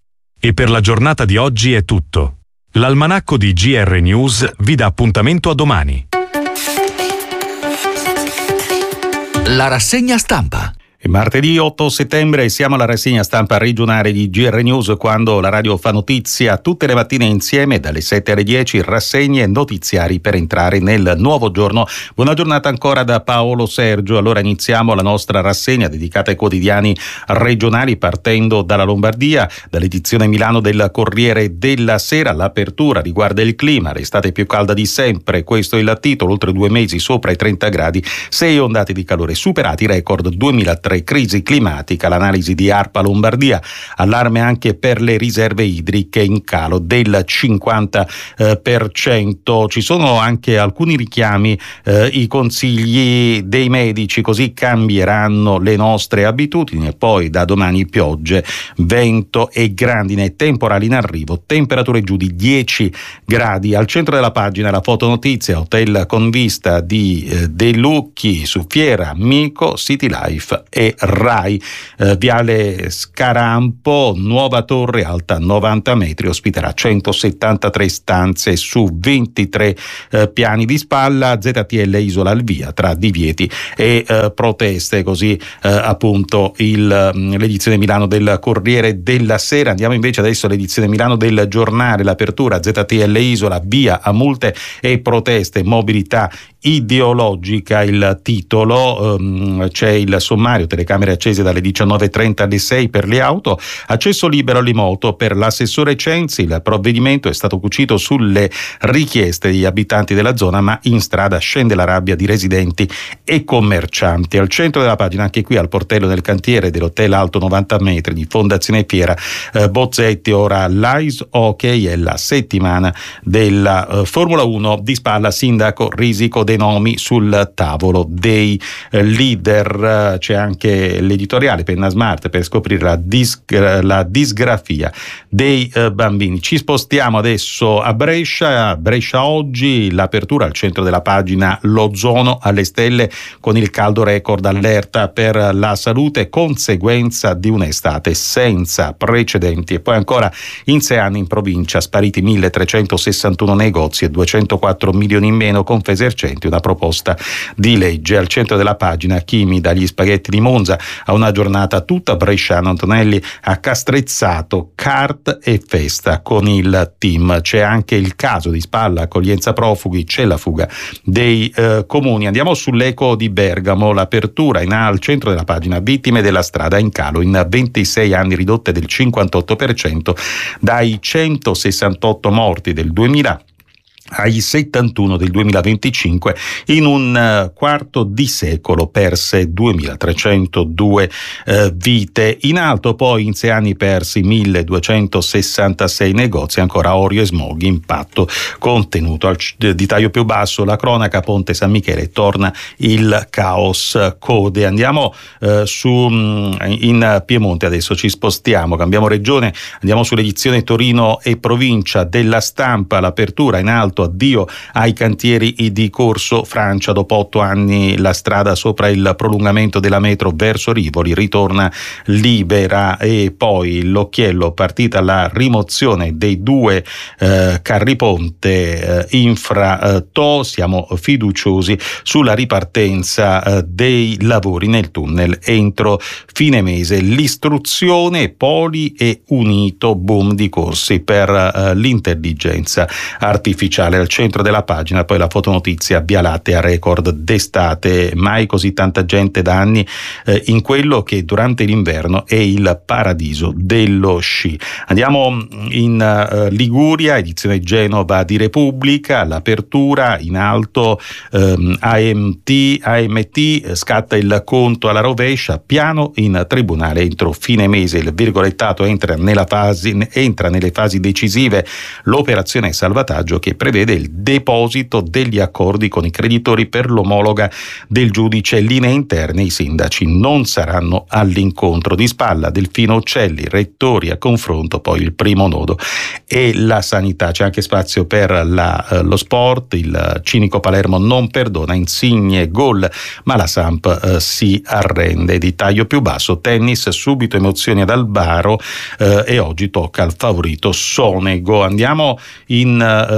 E per la giornata di oggi è tutto. L'almanacco di G R News vi dà appuntamento a domani. La rassegna stampa. È martedì otto settembre e siamo alla rassegna stampa regionale di G R News, quando la radio fa notizia tutte le mattine insieme dalle sette alle dieci, rassegne notiziari per entrare nel nuovo giorno. Buona giornata ancora da Paolo Sergio. Allora iniziamo la nostra rassegna dedicata ai quotidiani regionali, partendo dalla Lombardia, dall'edizione Milano del Corriere della Sera. L'apertura riguarda il clima, l'estate più calda di sempre, questo è il titolo. Oltre due mesi sopra i trenta gradi, sei ondate di calore superati, record duemilatré. Crisi climatica, l'analisi di ARPA Lombardia, allarme anche per le riserve idriche in calo del cinquanta per cento. Ci sono anche alcuni richiami, eh, i consigli dei medici, così cambieranno le nostre abitudini. E poi da domani piogge, vento e grandine, temporali in arrivo, temperature giù di dieci gradi. Al centro della pagina la fotonotizia, hotel con vista di eh, De Lucchi su Fiera, Mico, City Life e Rai. Eh, Viale Scarampo, nuova torre alta novanta metri, ospiterà centosettantatré stanze su ventitré eh, piani di spalla. Z T L Isola al via tra divieti e eh, proteste, così eh, appunto il, l'edizione Milano del Corriere della Sera. Andiamo invece adesso all'edizione Milano del Giornale, l'apertura Z T L Isola, via a multe e proteste, mobilità ideologica il titolo. Um, c'è il sommario, telecamere accese dalle diciannove e trenta alle sei per le auto, accesso libero all'imoto per l'assessore Censi. Il provvedimento è stato cucito sulle richieste degli abitanti della zona, ma in strada scende la rabbia di residenti e commercianti. Al centro della pagina, anche qui al portello del cantiere dell'hotel alto novanta metri di Fondazione Fiera, eh, Bozzetti, ora l'Ice Hockey è la settimana della eh, Formula uno, di spalla sindaco, risico dei nomi sul tavolo dei eh, leader. C'è anche l'editoriale Penna Smart per scoprire la, dis- la disgrafia dei eh, bambini. Ci spostiamo adesso a Brescia. Brescia oggi, l'apertura al centro della pagina, l'ozono alle stelle con il caldo record, allerta per la salute, conseguenza di un'estate senza precedenti. E poi ancora, in sei anni in provincia spariti milletrecentosessantuno negozi e duecentoquattro milioni in meno, Confesercenti una proposta di legge. Al centro della pagina, Chimi dagli spaghetti di Monza a una giornata tutta bresciana. Antonelli ha castrezzato kart e festa con il team. C'è anche il caso di spalla, accoglienza profughi, c'è la fuga dei eh, comuni. Andiamo sull'Eco di Bergamo, l'apertura in al centro della pagina, vittime della strada in calo in ventisei anni, ridotte del cinquantotto per cento dai centosessantotto morti del duemila ai settantuno del duemilaventicinque. In un uh, quarto di secolo perse duemilatrecentodue uh, vite. In alto poi, in sei anni persi milleduecentosessantasei negozi. Ancora Orio e smog, impatto contenuto. Al c- di taglio più basso la cronaca, Ponte San Michele, torna il caos, code. Andiamo uh, su um, in Piemonte adesso, ci spostiamo, cambiamo regione, andiamo sull'edizione Torino e provincia della Stampa. L'apertura in alto, addio ai cantieri di Corso Francia, dopo otto anni la strada sopra il prolungamento della metro verso Rivoli ritorna libera. E poi l'occhiello, partita la rimozione dei due eh, carri ponte eh, infra eh, To, siamo fiduciosi sulla ripartenza eh, dei lavori nel tunnel entro fine mese. L'istruzione, Poli e Unito, boom di corsi per eh, l'intelligenza artificiale. Al centro della pagina poi la fotonotizia, Via Lattea, record d'estate, mai così tanta gente da anni eh, in quello che durante l'inverno è il paradiso dello sci. Andiamo in uh, Liguria, edizione Genova di Repubblica, l'apertura in alto, um, A M T, A M T scatta il conto alla rovescia, piano in tribunale entro fine mese, il virgolettato entra nella fase, entra nelle fasi decisive l'operazione salvataggio che prevede il deposito degli accordi con i creditori per l'omologa del giudice. Linee interne, i sindaci non saranno all'incontro. Di spalla Delfino Uccelli, rettori a confronto, poi il primo nodo e la sanità. C'è anche spazio per la, eh, lo sport, il cinico Palermo non perdona, Insigne gol ma la Samp eh, si arrende. Di taglio più basso, tennis, subito emozioni ad Albaro eh, e oggi tocca al favorito Sonego. Andiamo in um,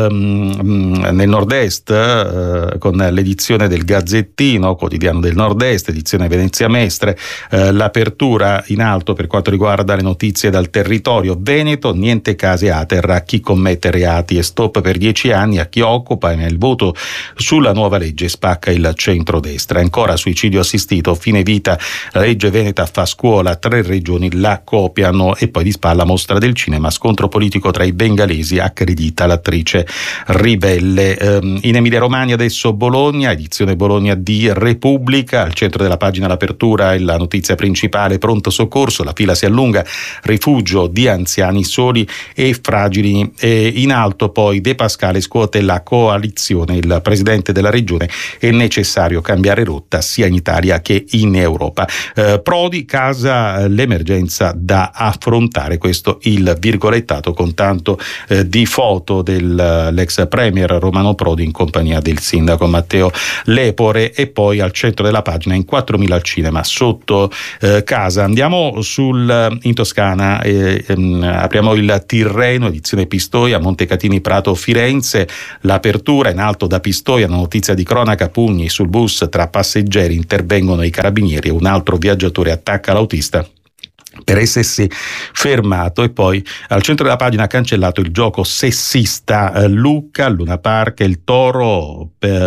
ehm, nel nord-est eh, con l'edizione del Gazzettino, quotidiano del nord-est, edizione Venezia Mestre, eh, l'apertura in alto per quanto riguarda le notizie dal territorio veneto, niente case Ater a chi commette reati e stop per dieci anni a chi occupa, e nel voto sulla nuova legge spacca il centrodestra. Ancora suicidio assistito, fine vita, la legge veneta fa scuola, tre regioni la copiano, e poi di spalla mostra del cinema, scontro politico tra i bengalesi, accredita l'attrice ribelle. Ehm, in Emilia Romagna adesso Bologna, edizione Bologna di Repubblica, al centro della pagina l'apertura e la notizia principale, pronto soccorso, la fila si allunga, rifugio di anziani soli e fragili, e in alto poi De Pascale scuote la coalizione, il presidente della regione, è necessario cambiare rotta sia in Italia che in Europa. Eh, Prodi, casa l'emergenza da affrontare, questo il virgolettato con tanto eh, di foto dell'ex premier Romano Prodi in compagnia del sindaco Matteo Lepore, e poi al centro della pagina in quattromila al cinema sotto eh, casa. Andiamo sul in Toscana, eh, ehm, apriamo il Tirreno, edizione Pistoia, Montecatini Prato Firenze, l'apertura in alto da Pistoia, una notizia di cronaca, pugni sul bus tra passeggeri, intervengono i carabinieri e un altro viaggiatore attacca l'autista per essersi fermato. E poi al centro della pagina cancellato il gioco sessista, eh, Lucca, Luna Park, il toro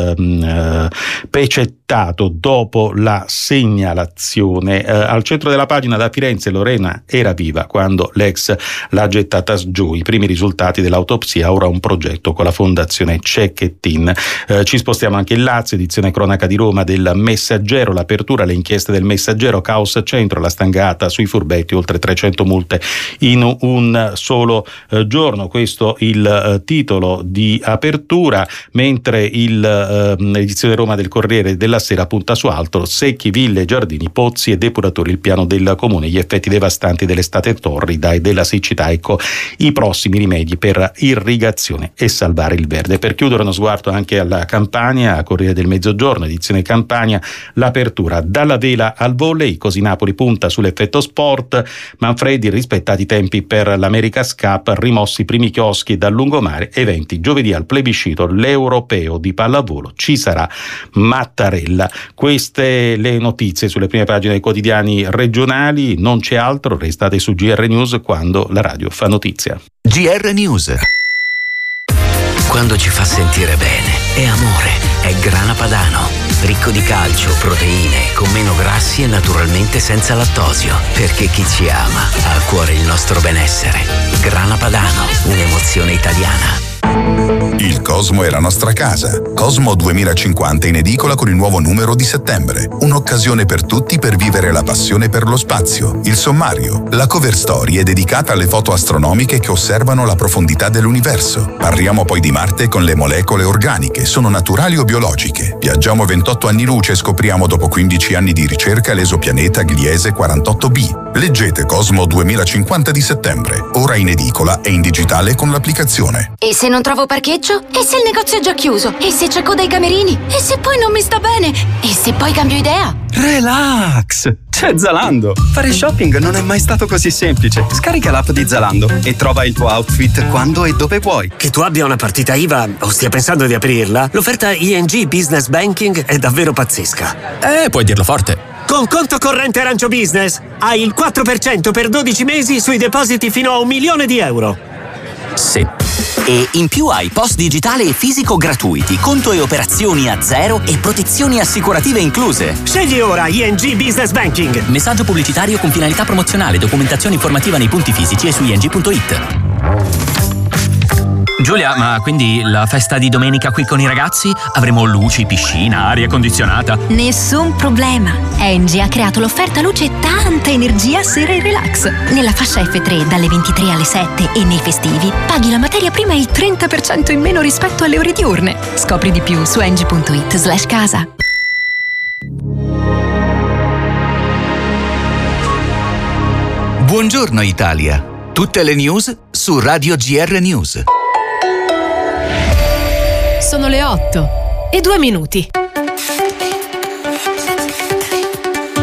eh, pecettato dopo la segnalazione. Eh, al centro della pagina da Firenze, Lorena era viva quando l'ex l'ha gettata giù, i primi risultati dell'autopsia, ora un progetto con la fondazione Cecchettin. Eh, ci spostiamo anche in Lazio, edizione cronaca di Roma del Messaggero, l'apertura, le inchieste del Messaggero, caos centro, la stangata sui furbetti, oltre trecento multe in un solo eh, giorno, questo il eh, titolo di apertura, mentre il, eh, l'edizione Roma del Corriere della Sera punta su altro, secchi, ville, giardini, pozzi e depuratori, il piano del comune, gli effetti devastanti dell'estate torrida e della siccità, ecco i prossimi rimedi per irrigazione e salvare il verde. Per chiudere uno sguardo anche alla Campania, Corriere del Mezzogiorno, edizione Campania, l'apertura, dalla vela al volley, così Napoli punta sull'effetto sport, Manfredi, rispettati i tempi per l'America's Cup, rimossi i primi chioschi dal lungomare, eventi giovedì al plebiscito l'europeo di pallavolo, ci sarà Mattarella. Queste le notizie sulle prime pagine dei quotidiani regionali, non c'è altro, restate su G R News quando la radio fa notizia. G R News. Quando ci fa sentire bene, è amore, è Grana Padano, ricco di calcio, proteine, con meno grassi e naturalmente senza lattosio, perché chi ci ama ha a cuore il nostro benessere. Grana Padano, un'emozione italiana. Il Cosmo è la nostra casa. Cosmo duemilacinquanta in edicola con il nuovo numero di settembre. Un'occasione per tutti per vivere la passione per lo spazio. Il sommario. La cover story è dedicata alle foto astronomiche che osservano la profondità dell'universo. Parliamo poi di Marte con le molecole organiche. Sono naturali o biologiche? Viaggiamo ventotto anni luce e scopriamo dopo quindici anni di ricerca l'esopianeta Gliese quarantotto b. Leggete Cosmo duemilacinquanta di settembre. Ora in edicola e in digitale con l'applicazione. E se non trovo parcheggio? E se il negozio è già chiuso? E se c'è coda ai camerini? E se poi non mi sta bene? E se poi cambio idea? Relax! C'è Zalando! Fare shopping non è mai stato così semplice. Scarica l'app di Zalando e trova il tuo outfit quando e dove vuoi. Che tu abbia una partita I V A o stia pensando di aprirla, l'offerta I N G Business Banking è davvero pazzesca. Eh, puoi dirlo forte. Con conto corrente Arancio Business hai il quattro per cento per dodici mesi sui depositi fino a un milione di euro. Sì. E in più hai post digitale e fisico gratuiti, conto e operazioni a zero e protezioni assicurative incluse. Scegli ora I N G Business Banking. Messaggio pubblicitario con finalità promozionale, documentazione informativa nei punti fisici e su i n g punto i t. Giulia, ma quindi la festa di domenica qui con i ragazzi? Avremo luci, piscina, aria condizionata? Nessun problema. Engie ha creato l'offerta luce e tanta energia sera e relax. Nella fascia F tre dalle ventitré alle sette e nei festivi paghi la materia prima il trenta per cento in meno rispetto alle ore diurne. Scopri di più su engie punto i t slash casa. Buongiorno Italia. Tutte le news su Radio G R News. Sono le otto e due minuti.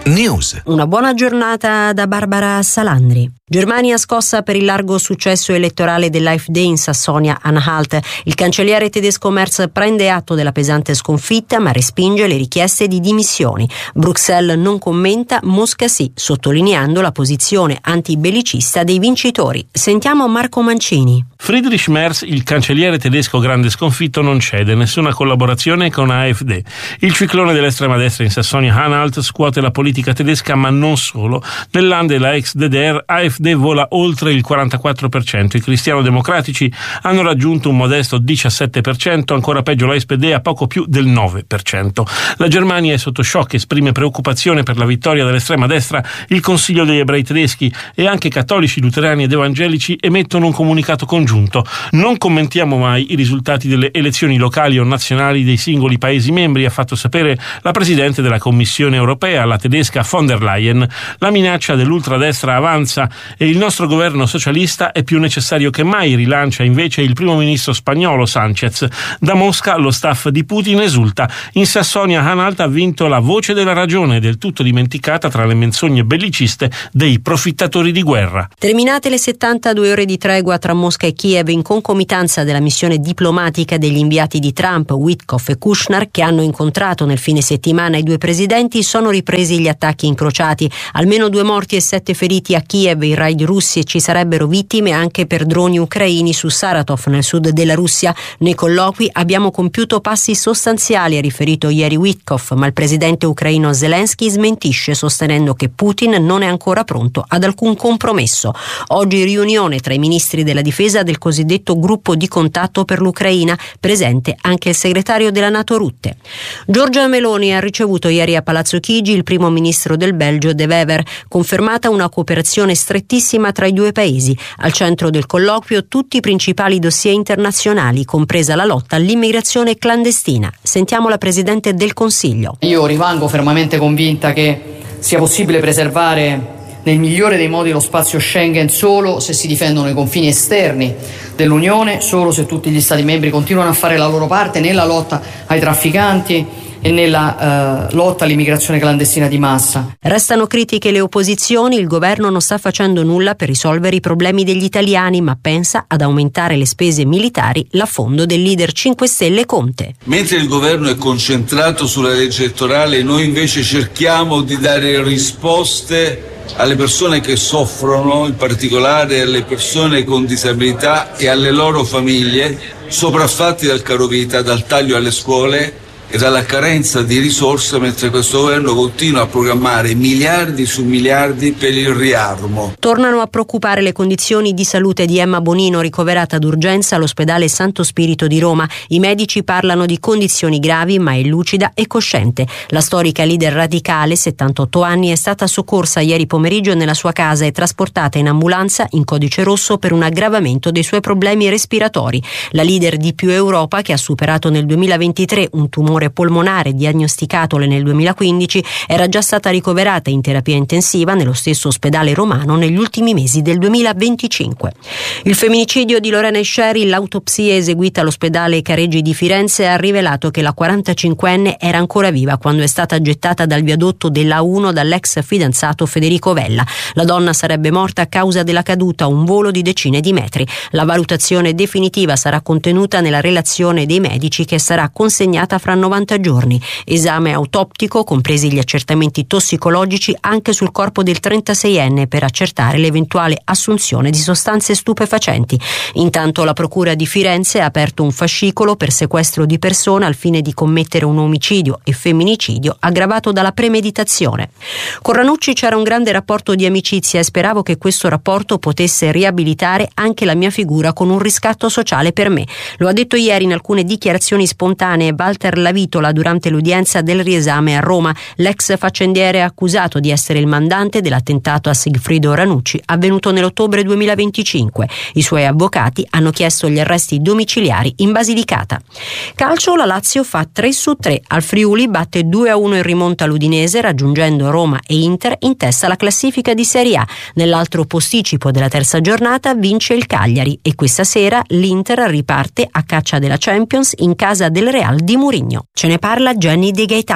News. Una buona giornata da Barbara Salandri. Germania scossa per il largo successo elettorale dell'AfD in Sassonia-Anhalt. Il cancelliere tedesco Merz prende atto della pesante sconfitta ma respinge le richieste di dimissioni. Bruxelles non commenta, Mosca sì, sottolineando la posizione antibellicista dei vincitori. Sentiamo Marco Mancini. Friedrich Merz, il cancelliere tedesco grande sconfitto, non cede, nessuna collaborazione con AfD. Il ciclone dell'estrema destra in Sassonia-Anhalt scuote la politica tedesca, ma non solo. Nel Land della ex D D R, AfD vola oltre il quarantaquattro per cento. I cristiano-democratici hanno raggiunto un modesto diciassette per cento, ancora peggio la S P D a poco più del nove per cento. La Germania è sotto shock, esprime preoccupazione per la vittoria dell'estrema destra. Il Consiglio degli ebrei tedeschi e anche cattolici, luterani ed evangelici emettono un comunicato congiunto. Non commentiamo mai i risultati delle elezioni locali o nazionali dei singoli Paesi membri, ha fatto sapere la Presidente della Commissione europea, la tedesca von der Leyen. La minaccia dell'ultradestra avanza e il nostro governo socialista è più necessario che mai, rilancia invece il primo ministro spagnolo Sánchez. Da Mosca lo staff di Putin esulta. In Sassonia-Anhalt ha vinto la voce della ragione, del tutto dimenticata tra le menzogne belliciste dei profittatori di guerra. Terminate le settantadue ore di tregua tra Mosca e Kiev in concomitanza della missione diplomatica degli inviati di Trump, Witkoff e Kushner, che hanno incontrato nel fine settimana i due presidenti, sono ripresi gli attacchi incrociati. Almeno due morti e sette feriti a Kiev, i raid russi, e ci sarebbero vittime anche per droni ucraini su Saratov, nel sud della Russia. Nei colloqui abbiamo compiuto passi sostanziali, ha riferito ieri Witkoff, ma il presidente ucraino Zelensky smentisce, sostenendo che Putin non è ancora pronto ad alcun compromesso. Oggi riunione tra i ministri della difesa del cosiddetto gruppo di contatto per l'Ucraina, presente anche il segretario della NATO Rutte. Giorgia Meloni ha ricevuto ieri a Palazzo Chigi il primo ministro del Belgio De Wever, confermata una cooperazione strettissima tra i due paesi. Al centro del colloquio tutti i principali dossier internazionali, compresa la lotta all'immigrazione clandestina. Sentiamo la Presidente del Consiglio. Io rimango fermamente convinta che sia possibile preservare nel migliore dei modi lo spazio Schengen solo se si difendono i confini esterni dell'Unione, solo se tutti gli Stati membri continuano a fare la loro parte nella lotta ai trafficanti e nella uh, lotta all'immigrazione clandestina di massa. Restano critiche le opposizioni, il governo non sta facendo nulla per risolvere i problemi degli italiani, ma pensa ad aumentare le spese militari, l'affondo del leader cinque Stelle Conte. Mentre il governo è concentrato sulla legge elettorale, noi invece cerchiamo di dare risposte alle persone che soffrono, in particolare alle persone con disabilità e alle loro famiglie, sopraffatti dal caro vita, dal taglio alle scuole e dalla carenza di risorse, mentre questo governo continua a programmare miliardi su miliardi per il riarmo. Tornano a preoccupare le condizioni di salute di Emma Bonino, ricoverata d'urgenza all'ospedale Santo Spirito di Roma. I medici parlano di condizioni gravi, ma è lucida e cosciente. La storica leader radicale, settantotto anni, è stata soccorsa ieri pomeriggio nella sua casa e trasportata in ambulanza in codice rosso per un aggravamento dei suoi problemi respiratori. La leader di Più Europa, che ha superato nel duemilaventitré un tumore polmonare diagnosticatole nel duemilaquindici, era già stata ricoverata in terapia intensiva nello stesso ospedale romano negli ultimi mesi del duemilaventicinque. Il femminicidio di Lorena Sherry, l'autopsia eseguita all'ospedale Careggi di Firenze, ha rivelato che la quarantacinquenne era ancora viva quando è stata gettata dal viadotto della A uno dall'ex fidanzato Federico Vella. La donna sarebbe morta a causa della caduta a un volo di decine di metri. La valutazione definitiva sarà contenuta nella relazione dei medici, che sarà consegnata fra novanta giorni. Esame autoptico, compresi gli accertamenti tossicologici anche sul corpo del trentaseienne per accertare l'eventuale assunzione di sostanze stupefacenti. Intanto la Procura di Firenze ha aperto un fascicolo per sequestro di persona al fine di commettere un omicidio e femminicidio aggravato dalla premeditazione. Con Ranucci c'era un grande rapporto di amicizia e speravo che questo rapporto potesse riabilitare anche la mia figura con un riscatto sociale per me. Lo ha detto ieri in alcune dichiarazioni spontanee Walter Lavitola durante l'udienza del riesame a Roma. L'ex faccendiere è accusato di essere il mandante dell'attentato a Sigfrido Ranucci avvenuto nell'ottobre duemilaventicinque. I suoi avvocati hanno chiesto gli arresti domiciliari in Basilicata. Calcio, la Lazio fa tre su tre. Al Friuli batte due a uno in rimonta l'Udinese, raggiungendo Roma e Inter in testa alla classifica di Serie A. Nell'altro posticipo della terza giornata vince il Cagliari e questa sera l'Inter riparte a caccia della Champions in casa del Real di Mourinho. Ce ne parla Jenny De Gaetano.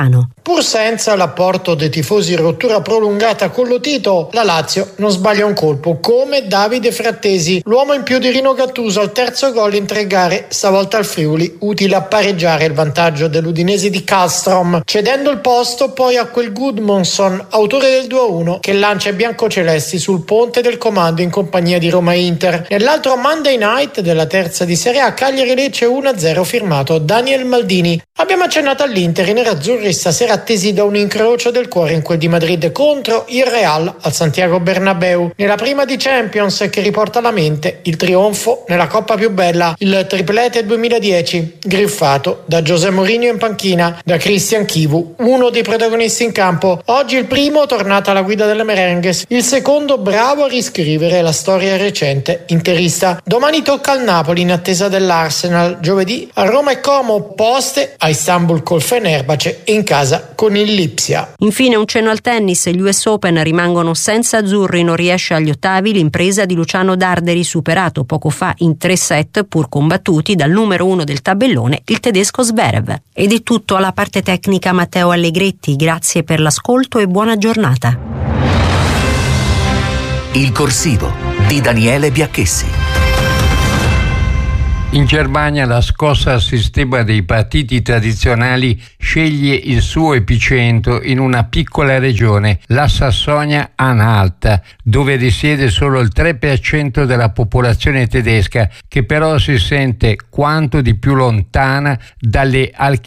Pur senza l'apporto dei tifosi in rottura prolungata con lo Tito, la Lazio non sbaglia un colpo, come Davide Frattesi, l'uomo in più di Rino Gattuso al terzo gol in tre gare, stavolta al Friuli, utile a pareggiare il vantaggio dell'Udinese di Kallstrom, cedendo il posto poi a quel Gudmundsson, autore del due a uno, che lancia i biancocelesti sul ponte del comando in compagnia di Roma Inter. Nell'altro Monday Night della terza di Serie A, Cagliari-Lecce uno a zero firmato Daniel Maldini. Abbiamo accennato all'Inter, i nerazzurri stasera attesi da un incrocio del cuore in quel di Madrid contro il Real al Santiago Bernabeu. Nella prima di Champions che riporta alla mente il trionfo nella Coppa più bella, il triplete duemiladieci, griffato da José Mourinho in panchina, da Christian Chivu, uno dei protagonisti in campo. Oggi il primo tornato alla guida delle merengues, il secondo bravo a riscrivere la storia recente interista. Domani tocca al Napoli in attesa dell'Arsenal, giovedì a Roma e Como opposte, a Istanbul col Fenerbahce e in casa con il Lipsia. Infine un cenno al tennis, gli U S Open rimangono senza azzurri, non riesce agli ottavi l'impresa di Luciano Darderi, superato poco fa in tre set pur combattuti dal numero uno del tabellone, il tedesco Zverev. Ed è tutto. Alla parte tecnica Matteo Allegretti, grazie per l'ascolto e buona giornata. Il corsivo di Daniele Biacchessi. In Germania la scossa al sistema dei partiti tradizionali sceglie il suo epicentro in una piccola regione, la Sassonia-Anhalt, dove risiede solo il tre per cento della popolazione tedesca, che però si sente quanto di più lontana dalle